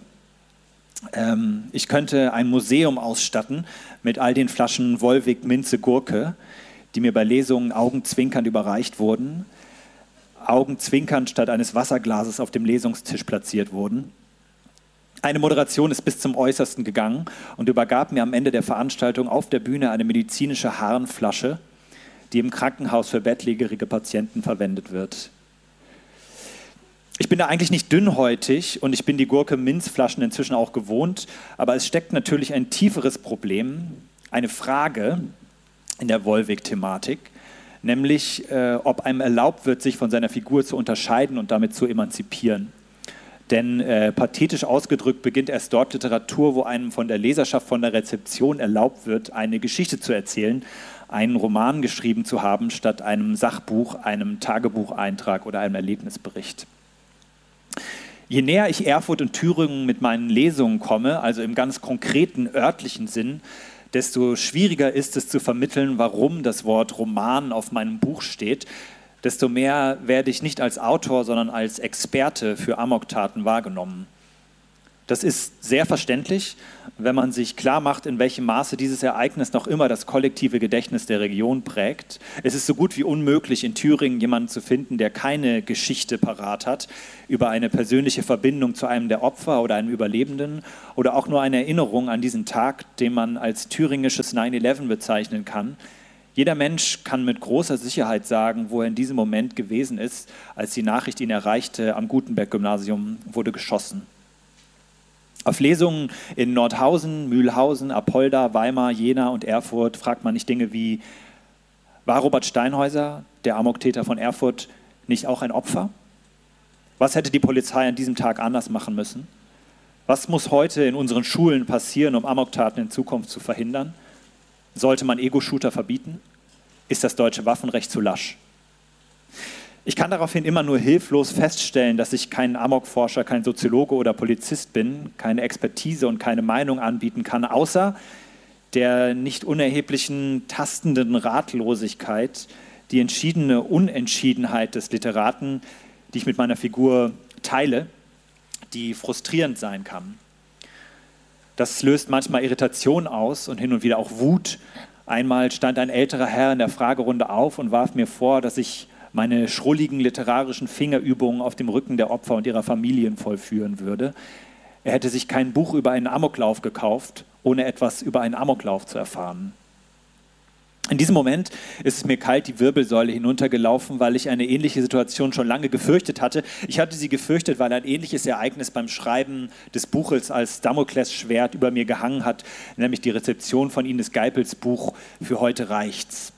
Ähm, ich könnte ein Museum ausstatten mit all den Flaschen Wolwig Minze Gurke, die mir bei Lesungen augenzwinkernd überreicht wurden, augenzwinkernd statt eines Wasserglases auf dem Lesungstisch platziert wurden. Eine Moderation ist bis zum Äußersten gegangen und übergab mir am Ende der Veranstaltung auf der Bühne eine medizinische Harnflasche, die im Krankenhaus für bettlägerige Patienten verwendet wird. Ich bin da eigentlich nicht dünnhäutig und ich bin die Gurke-Minzflaschen inzwischen auch gewohnt, aber es steckt natürlich ein tieferes Problem, eine Frage in der Wolwig-Thematik, nämlich äh, ob einem erlaubt wird, sich von seiner Figur zu unterscheiden und damit zu emanzipieren. Denn äh, pathetisch ausgedrückt beginnt erst dort Literatur, wo einem von der Leserschaft, von der Rezeption erlaubt wird, eine Geschichte zu erzählen, einen Roman geschrieben zu haben, statt einem Sachbuch, einem Tagebucheintrag oder einem Erlebnisbericht. Je näher ich Erfurt und Thüringen mit meinen Lesungen komme, also im ganz konkreten örtlichen Sinn, desto schwieriger ist es zu vermitteln, warum das Wort Roman auf meinem Buch steht, desto mehr werde ich nicht als Autor, sondern als Experte für Amoktaten wahrgenommen. Das ist sehr verständlich, wenn man sich klar macht, in welchem Maße dieses Ereignis noch immer das kollektive Gedächtnis der Region prägt. Es ist so gut wie unmöglich, in Thüringen jemanden zu finden, der keine Geschichte parat hat über eine persönliche Verbindung zu einem der Opfer oder einem Überlebenden oder auch nur eine Erinnerung an diesen Tag, den man als thüringisches nine eleven bezeichnen kann. Jeder Mensch kann mit großer Sicherheit sagen, wo er in diesem Moment gewesen ist, als die Nachricht ihn erreichte, am Gutenberg-Gymnasium wurde geschossen. Auf Lesungen in Nordhausen, Mühlhausen, Apolda, Weimar, Jena und Erfurt fragt man nicht Dinge wie: War Robert Steinhäuser, der Amoktäter von Erfurt, nicht auch ein Opfer? Was hätte die Polizei an diesem Tag anders machen müssen? Was muss heute in unseren Schulen passieren, um Amoktaten in Zukunft zu verhindern? Sollte man Ego-Shooter verbieten? Ist das deutsche Waffenrecht zu lasch? Ich kann daraufhin immer nur hilflos feststellen, dass ich kein Amokforscher, kein Soziologe oder Polizist bin, keine Expertise und keine Meinung anbieten kann, außer der nicht unerheblichen, tastenden Ratlosigkeit, die entschiedene Unentschiedenheit des Literaten, die ich mit meiner Figur teile, die frustrierend sein kann. Das löst manchmal Irritation aus und hin und wieder auch Wut. Einmal stand ein älterer Herr in der Fragerunde auf und warf mir vor, dass ich meine schrulligen literarischen Fingerübungen auf dem Rücken der Opfer und ihrer Familien vollführen würde. Er hätte sich kein Buch über einen Amoklauf gekauft, ohne etwas über einen Amoklauf zu erfahren. In diesem Moment ist es mir kalt die Wirbelsäule hinuntergelaufen, weil ich eine ähnliche Situation schon lange gefürchtet hatte. Ich hatte sie gefürchtet, weil ein ähnliches Ereignis beim Schreiben des Buches als Damoklesschwert über mir gehangen hat, nämlich die Rezeption von Ines Geipels Buch Für heute reicht's.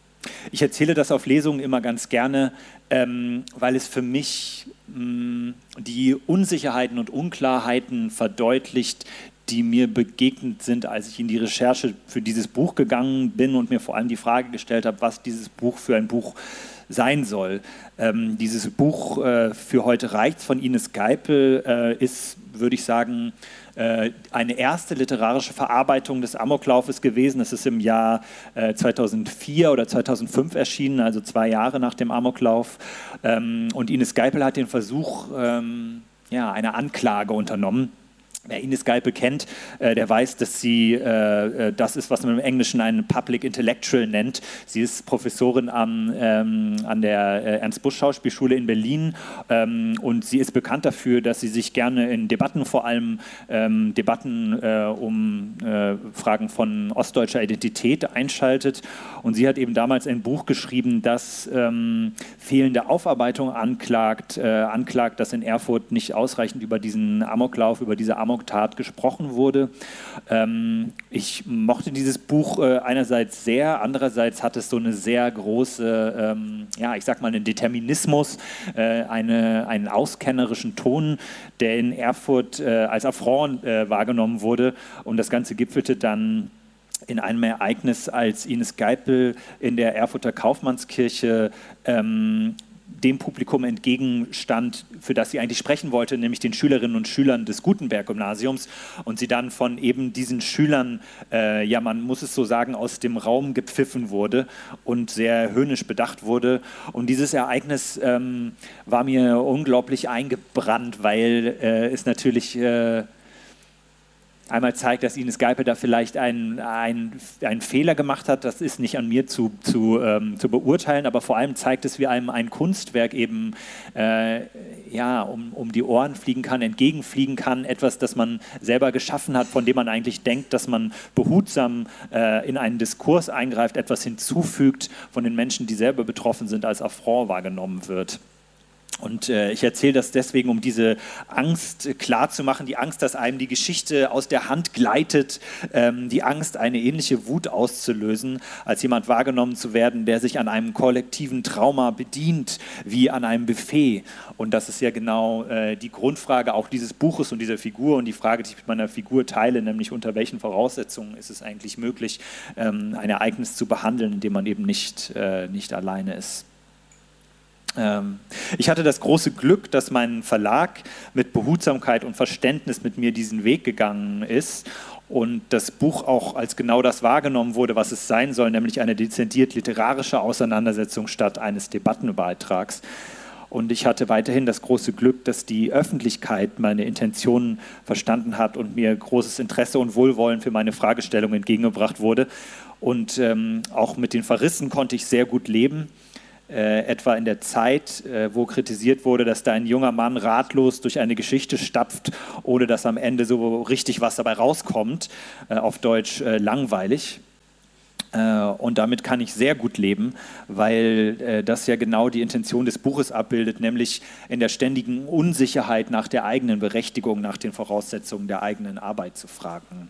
Ich erzähle das auf Lesungen immer ganz gerne, ähm, weil es für mich mh, die Unsicherheiten und Unklarheiten verdeutlicht, die mir begegnet sind, als ich in die Recherche für dieses Buch gegangen bin und mir vor allem die Frage gestellt habe, was dieses Buch für ein Buch sein soll. Ähm, dieses Buch äh, Für heute reicht's von Ines Geipel äh, ist, würde ich sagen, äh, eine erste literarische Verarbeitung des Amoklaufes gewesen. Es ist im Jahr äh, zweitausendvier oder zweitausendfünf erschienen, also zwei Jahre nach dem Amoklauf. Ähm, und Ines Geipel hat den Versuch ähm, ja, einer Anklage unternommen. Wer Ines Geipel kennt, äh, der weiß, dass sie äh, das ist, was man im Englischen einen Public Intellectual nennt. Sie ist Professorin am, ähm, an der äh, Ernst-Busch-Schauspielschule in Berlin ähm, und sie ist bekannt dafür, dass sie sich gerne in Debatten, vor allem ähm, Debatten äh, um äh, Fragen von ostdeutscher Identität einschaltet. Und sie hat eben damals ein Buch geschrieben, das ähm, fehlende Aufarbeitung anklagt, äh, anklagt, dass in Erfurt nicht ausreichend über diesen Amoklauf, über diese Amok Tat gesprochen wurde. Ähm, ich mochte dieses Buch äh, einerseits sehr, andererseits hat es so eine sehr große, ähm, ja, ich sag mal einen Determinismus, äh, eine, einen auskennerischen Ton, der in Erfurt äh, als Affront äh, wahrgenommen wurde, und das Ganze gipfelte dann in einem Ereignis, als Ines Geipel in der Erfurter Kaufmannskirche ähm, dem Publikum entgegenstand, für das sie eigentlich sprechen wollte, nämlich den Schülerinnen und Schülern des Gutenberg-Gymnasiums, und sie dann von eben diesen Schülern, äh, ja, man muss es so sagen, aus dem Raum gepfiffen wurde und sehr höhnisch bedacht wurde. Und dieses Ereignis ähm, war mir unglaublich eingebrannt, weil äh, es natürlich äh, einmal zeigt, dass Ines Geipel da vielleicht einen, einen, einen Fehler gemacht hat. Das ist nicht an mir zu, zu, ähm, zu beurteilen, aber vor allem zeigt es, wie einem ein Kunstwerk eben äh, ja, um, um die Ohren fliegen kann, entgegenfliegen kann. Etwas, das man selber geschaffen hat, von dem man eigentlich denkt, dass man behutsam äh, in einen Diskurs eingreift, etwas hinzufügt, von den Menschen, die selber betroffen sind, als Affront wahrgenommen wird. Und äh, ich erzähle das deswegen, um diese Angst äh, klarzumachen, die Angst, dass einem die Geschichte aus der Hand gleitet, ähm, die Angst, eine ähnliche Wut auszulösen, als jemand wahrgenommen zu werden, der sich an einem kollektiven Trauma bedient, wie an einem Buffet. Und das ist ja genau äh, die Grundfrage auch dieses Buches und dieser Figur und die Frage, die ich mit meiner Figur teile, nämlich unter welchen Voraussetzungen ist es eigentlich möglich, ähm, ein Ereignis zu behandeln, in dem man eben nicht, äh, nicht alleine ist. Ich hatte das große Glück, dass mein Verlag mit Behutsamkeit und Verständnis mit mir diesen Weg gegangen ist und das Buch auch als genau das wahrgenommen wurde, was es sein soll, nämlich eine dezidiert literarische Auseinandersetzung statt eines Debattenbeitrags. Und ich hatte weiterhin das große Glück, dass die Öffentlichkeit meine Intentionen verstanden hat und mir großes Interesse und Wohlwollen für meine Fragestellung entgegengebracht wurde. Und ähm, auch mit den Verrissen konnte ich sehr gut leben. Äh, etwa in der Zeit, äh, wo kritisiert wurde, dass da ein junger Mann ratlos durch eine Geschichte stapft, ohne dass am Ende so richtig was dabei rauskommt, äh, auf Deutsch äh, langweilig. Äh, und damit kann ich sehr gut leben, weil äh, das ja genau die Intention des Buches abbildet, nämlich in der ständigen Unsicherheit nach der eigenen Berechtigung, nach den Voraussetzungen der eigenen Arbeit zu fragen.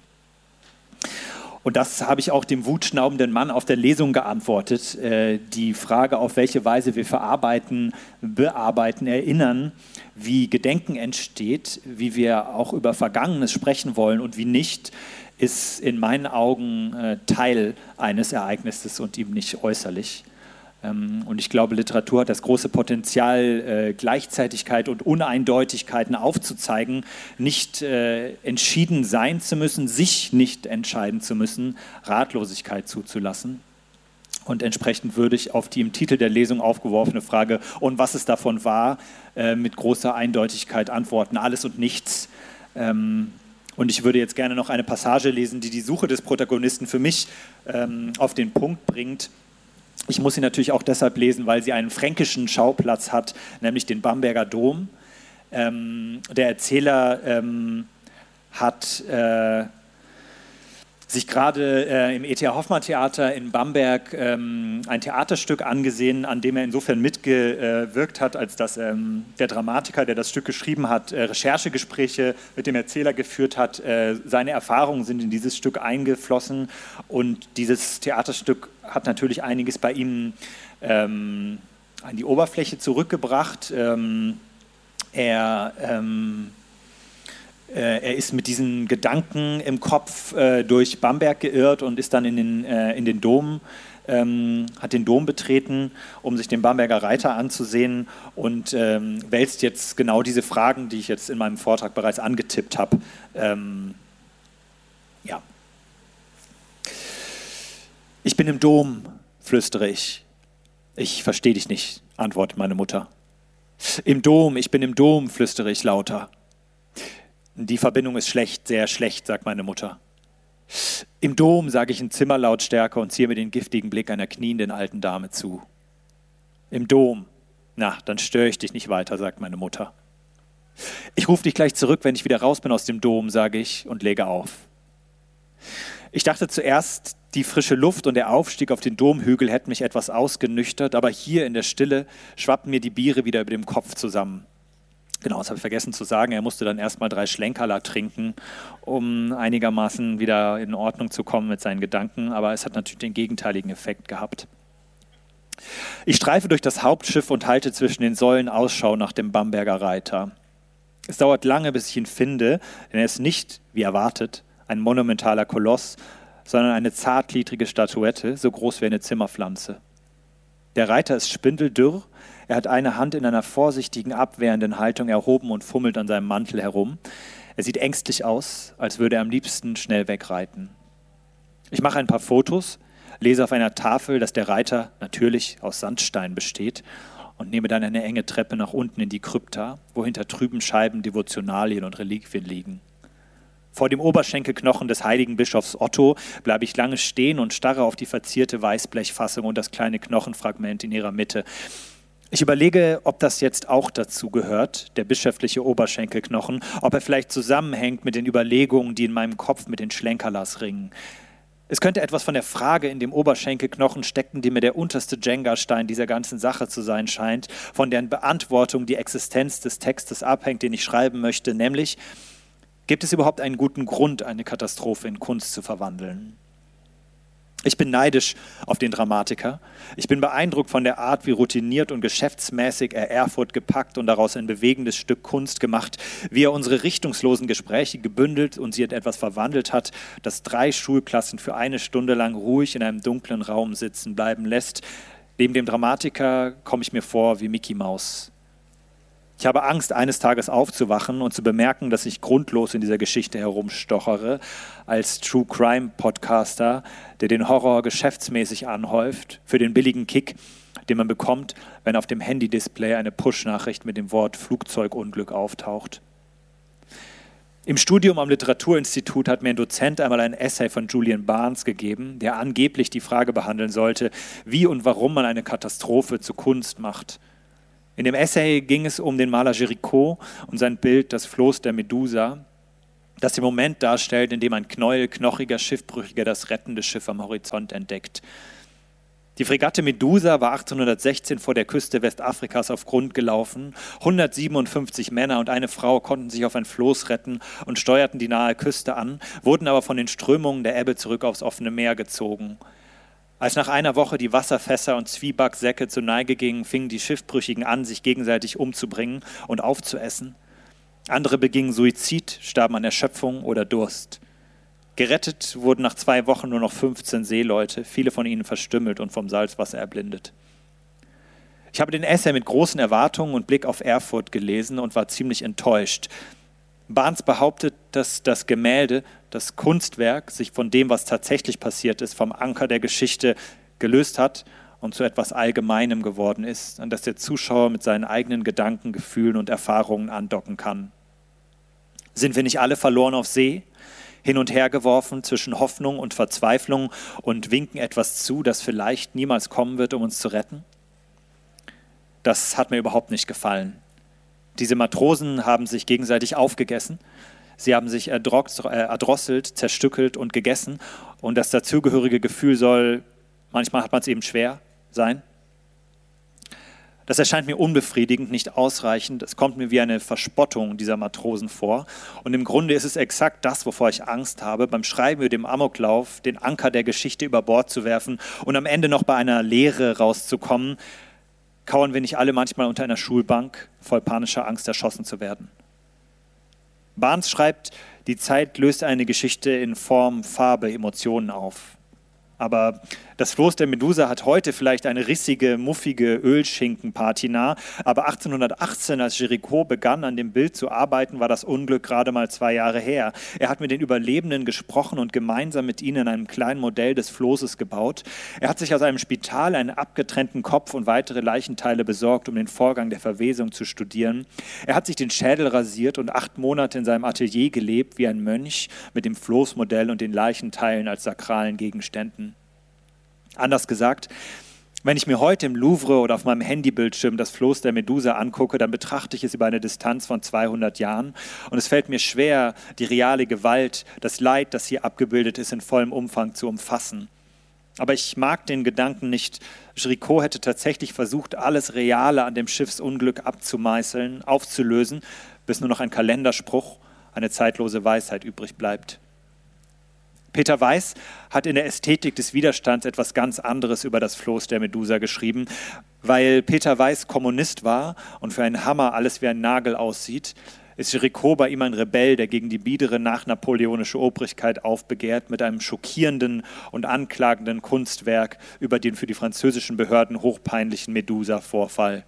Und das habe ich auch dem wutschnaubenden Mann auf der Lesung geantwortet. Äh, die Frage, auf welche Weise wir verarbeiten, bearbeiten, erinnern, wie Gedenken entsteht, wie wir auch über Vergangenes sprechen wollen und wie nicht, ist in meinen Augen äh, Teil eines Ereignisses und ihm nicht äußerlich. Ähm, und ich glaube, Literatur hat das große Potenzial, äh, Gleichzeitigkeit und Uneindeutigkeiten aufzuzeigen, nicht äh, entschieden sein zu müssen, sich nicht entscheiden zu müssen, Ratlosigkeit zuzulassen. Und entsprechend würde ich auf die im Titel der Lesung aufgeworfene Frage, und was es davon war, äh, mit großer Eindeutigkeit antworten, alles und nichts. Ähm, Und ich würde jetzt gerne noch eine Passage lesen, die die Suche des Protagonisten für mich ähm, auf den Punkt bringt. Ich muss sie natürlich auch deshalb lesen, weil sie einen fränkischen Schauplatz hat, nämlich den Bamberger Dom. Ähm, der Erzähler ähm, hat äh, sich gerade äh, im E T H Hoffmann Theater in Bamberg ähm, ein Theaterstück angesehen, an dem er insofern mitgewirkt hat, als dass ähm, der Dramatiker, der das Stück geschrieben hat, äh, Recherchegespräche mit dem Erzähler geführt hat. Äh, seine Erfahrungen sind in dieses Stück eingeflossen und dieses Theaterstück hat natürlich einiges bei ihm ähm, an die Oberfläche zurückgebracht. Ähm, er... Ähm, Er ist mit diesen Gedanken im Kopf äh, durch Bamberg geirrt und ist dann in den, äh, in den Dom, ähm, hat den Dom betreten, um sich den Bamberger Reiter anzusehen und ähm, wälzt jetzt genau diese Fragen, die ich jetzt in meinem Vortrag bereits angetippt habe. Ähm, ja. Ich bin im Dom, flüstere ich. Ich verstehe dich nicht, antwortet meine Mutter. Im Dom, ich bin im Dom, flüstere ich lauter. Die Verbindung ist schlecht, sehr schlecht, sagt meine Mutter. Im Dom, sage ich in Zimmerlautstärke und ziehe mir den giftigen Blick einer knienden alten Dame zu. Im Dom. Na, dann störe ich dich nicht weiter, sagt meine Mutter. Ich rufe dich gleich zurück, wenn ich wieder raus bin aus dem Dom, sage ich und lege auf. Ich dachte zuerst, die frische Luft und der Aufstieg auf den Domhügel hätten mich etwas ausgenüchtert, aber hier in der Stille schwappen mir die Biere wieder über dem Kopf zusammen. Genau, das habe ich vergessen zu sagen. Er musste dann erstmal drei Schlenkerler trinken, um einigermaßen wieder in Ordnung zu kommen mit seinen Gedanken. Aber es hat natürlich den gegenteiligen Effekt gehabt. Ich streife durch das Hauptschiff und halte zwischen den Säulen Ausschau nach dem Bamberger Reiter. Es dauert lange, bis ich ihn finde, denn er ist nicht, wie erwartet, ein monumentaler Koloss, sondern eine zartgliedrige Statuette, so groß wie eine Zimmerpflanze. Der Reiter ist spindeldürr. Er hat eine Hand in einer vorsichtigen, abwehrenden Haltung erhoben und fummelt an seinem Mantel herum. Er sieht ängstlich aus, als würde er am liebsten schnell wegreiten. Ich mache ein paar Fotos, lese auf einer Tafel, dass der Reiter natürlich aus Sandstein besteht und nehme dann eine enge Treppe nach unten in die Krypta, wo hinter trüben Scheiben Devotionalien und Reliquien liegen. Vor dem Oberschenkelknochen des heiligen Bischofs Otto bleibe ich lange stehen und starre auf die verzierte Weißblechfassung und das kleine Knochenfragment in ihrer Mitte. Ich überlege, ob das jetzt auch dazu gehört, der bischöfliche Oberschenkelknochen, ob er vielleicht zusammenhängt mit den Überlegungen, die in meinem Kopf mit den Schlenkerlers ringen. Es könnte etwas von der Frage in dem Oberschenkelknochen stecken, die mir der unterste Jenga-Stein dieser ganzen Sache zu sein scheint, von deren Beantwortung die Existenz des Textes abhängt, den ich schreiben möchte, nämlich: Gibt es überhaupt einen guten Grund, eine Katastrophe in Kunst zu verwandeln? Ich bin neidisch auf den Dramatiker. Ich bin beeindruckt von der Art, wie routiniert und geschäftsmäßig er Erfurt gepackt und daraus ein bewegendes Stück Kunst gemacht, wie er unsere richtungslosen Gespräche gebündelt und sie in etwas verwandelt hat, das drei Schulklassen für eine Stunde lang ruhig in einem dunklen Raum sitzen bleiben lässt. Neben dem Dramatiker komme ich mir vor wie Mickey Maus. Ich habe Angst, eines Tages aufzuwachen und zu bemerken, dass ich grundlos in dieser Geschichte herumstochere, als True-Crime-Podcaster, der den Horror geschäftsmäßig anhäuft, für den billigen Kick, den man bekommt, wenn auf dem Handy-Display eine Push-Nachricht mit dem Wort Flugzeugunglück auftaucht. Im Studium am Literaturinstitut hat mir ein Dozent einmal ein Essay von Julian Barnes gegeben, der angeblich die Frage behandeln sollte, wie und warum man eine Katastrophe zu Kunst macht. In dem Essay ging es um den Maler Géricault und sein Bild Das Floß der Medusa, das den Moment darstellt, in dem ein Knäuel knochiger Schiffbrüchiger das rettende Schiff am Horizont entdeckt. Die Fregatte Medusa war achtzehnhundertsechzehn vor der Küste Westafrikas auf Grund gelaufen. hundertsiebenundfünfzig Männer und eine Frau konnten sich auf ein Floß retten und steuerten die nahe Küste an, wurden aber von den Strömungen der Ebbe zurück aufs offene Meer gezogen. Als nach einer Woche die Wasserfässer und Zwiebacksäcke zur Neige gingen, fingen die Schiffbrüchigen an, sich gegenseitig umzubringen und aufzuessen. Andere begingen Suizid, starben an Erschöpfung oder Durst. Gerettet wurden nach zwei Wochen nur noch fünfzehn Seeleute, viele von ihnen verstümmelt und vom Salzwasser erblindet. Ich habe den Essay mit großen Erwartungen und Blick auf Erfurt gelesen und war ziemlich enttäuscht. Barnes behauptet, dass das Gemälde, das Kunstwerk, sich von dem, was tatsächlich passiert ist, vom Anker der Geschichte gelöst hat und zu etwas Allgemeinem geworden ist, an das der Zuschauer mit seinen eigenen Gedanken, Gefühlen und Erfahrungen andocken kann. Sind wir nicht alle verloren auf See? Hin und her geworfen zwischen Hoffnung und Verzweiflung und winken etwas zu, das vielleicht niemals kommen wird, um uns zu retten? Das hat mir überhaupt nicht gefallen. Diese Matrosen haben sich gegenseitig aufgegessen. Sie haben sich erdrosselt, zerstückelt und gegessen. Und das dazugehörige Gefühl soll, manchmal hat man es eben schwer, sein. Das erscheint mir unbefriedigend, nicht ausreichend. Es kommt mir wie eine Verspottung dieser Matrosen vor. Und im Grunde ist es exakt das, wovor ich Angst habe, beim Schreiben über den Amoklauf, den Anker der Geschichte über Bord zu werfen und am Ende noch bei einer Lehre rauszukommen, kauern wir nicht alle manchmal unter einer Schulbank, voll panischer Angst, erschossen zu werden. Barnes schreibt, die Zeit löst eine Geschichte in Form, Farbe, Emotionen auf. Aber das Floß der Medusa hat heute vielleicht eine rissige, muffige Ölschinkenpatina. Aber achtzehnhundertachtzehn, als Géricault begann, an dem Bild zu arbeiten, war das Unglück gerade mal zwei Jahre her. Er hat mit den Überlebenden gesprochen und gemeinsam mit ihnen ein kleines Modell des Floßes gebaut. Er hat sich aus einem Spital einen abgetrennten Kopf und weitere Leichenteile besorgt, um den Vorgang der Verwesung zu studieren. Er hat sich den Schädel rasiert und acht Monate in seinem Atelier gelebt, wie ein Mönch, mit dem Floßmodell und den Leichenteilen als sakralen Gegenständen. Anders gesagt, wenn ich mir heute im Louvre oder auf meinem Handybildschirm das Floß der Medusa angucke, dann betrachte ich es über eine Distanz von zweihundert Jahren und es fällt mir schwer, die reale Gewalt, das Leid, das hier abgebildet ist, in vollem Umfang zu umfassen. Aber ich mag den Gedanken nicht. Géricault hätte tatsächlich versucht, alles Reale an dem Schiffsunglück abzumeißeln, aufzulösen, bis nur noch ein Kalenderspruch, eine zeitlose Weisheit übrig bleibt. Peter Weiß hat in der Ästhetik des Widerstands etwas ganz anderes über das Floß der Medusa geschrieben. Weil Peter Weiß Kommunist war und für einen Hammer alles wie ein Nagel aussieht, ist Géricault bei ihm ein Rebell, der gegen die biedere nachnapoleonische Obrigkeit aufbegehrt, mit einem schockierenden und anklagenden Kunstwerk über den für die französischen Behörden hochpeinlichen Medusa-Vorfall.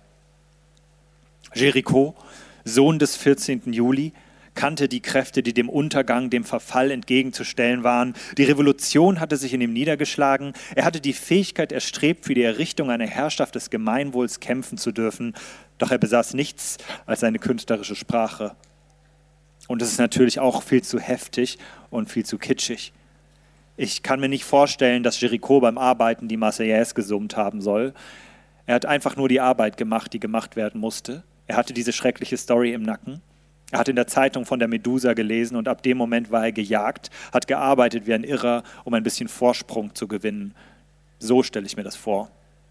Géricault, Sohn des vierzehnten Juli, kannte die Kräfte, die dem Untergang, dem Verfall entgegenzustellen waren. Die Revolution hatte sich in ihm niedergeschlagen. Er hatte die Fähigkeit erstrebt, für die Errichtung einer Herrschaft des Gemeinwohls kämpfen zu dürfen. Doch er besaß nichts als seine künstlerische Sprache. Und es ist natürlich auch viel zu heftig und viel zu kitschig. Ich kann mir nicht vorstellen, dass Géricault beim Arbeiten die Marseillaise gesummt haben soll. Er hat einfach nur die Arbeit gemacht, die gemacht werden musste. Er hatte diese schreckliche Story im Nacken. Er hat in der Zeitung von der Medusa gelesen und ab dem Moment war er gejagt, hat gearbeitet wie ein Irrer, um ein bisschen Vorsprung zu gewinnen. So stelle ich mir das vor.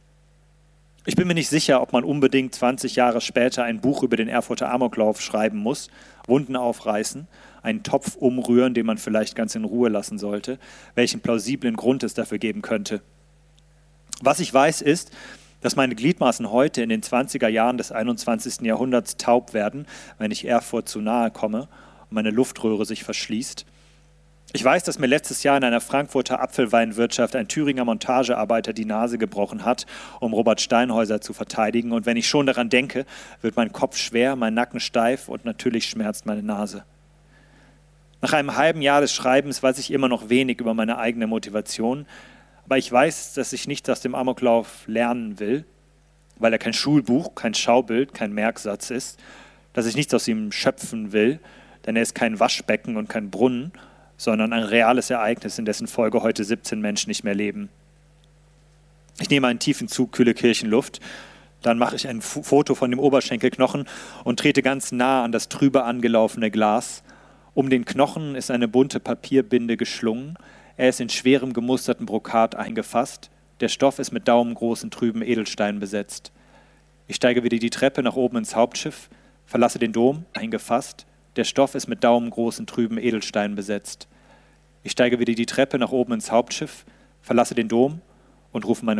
Ich bin mir nicht sicher, ob man unbedingt zwanzig Jahre später ein Buch über den Erfurter Amoklauf schreiben muss, Wunden aufreißen, einen Topf umrühren, den man vielleicht ganz in Ruhe lassen sollte, welchen plausiblen Grund es dafür geben könnte. Was ich weiß ist, dass meine Gliedmaßen heute in den zwanziger Jahren des einundzwanzigsten Jahrhunderts taub werden, wenn ich Erfurt zu nahe komme und meine Luftröhre sich verschließt. Ich weiß, dass mir letztes Jahr in einer Frankfurter Apfelweinwirtschaft ein Thüringer Montagearbeiter die Nase gebrochen hat, um Robert Steinhäuser zu verteidigen. Und wenn ich schon daran denke, wird mein Kopf schwer, mein Nacken steif und natürlich schmerzt meine Nase. Nach einem halben Jahr des Schreibens weiß ich immer noch wenig über meine eigene Motivation. Aber ich weiß, dass ich nichts aus dem Amoklauf lernen will. weil er kein Schulbuch, kein Schaubild, kein Merksatz ist, dass ich nichts aus ihm schöpfen will, denn er ist kein Waschbecken und kein Brunnen, sondern ein reales Ereignis, in dessen Folge heute siebzehn Menschen nicht mehr leben. Ich nehme einen tiefen Zug kühle Kirchenluft, dann mache ich ein F- Foto von dem Oberschenkelknochen und trete ganz nah an das trübe angelaufene Glas. Um den Knochen ist eine bunte Papierbinde geschlungen, er ist in schwerem gemusterten Brokat eingefasst, der Stoff ist mit daumengroßen trüben Edelsteinen besetzt. Ich steige wieder die Treppe nach oben ins Hauptschiff, verlasse den Dom, eingefasst, der Stoff ist mit daumengroßen trüben Edelsteinen besetzt. Ich steige wieder die Treppe nach oben ins Hauptschiff, verlasse den Dom und rufe meine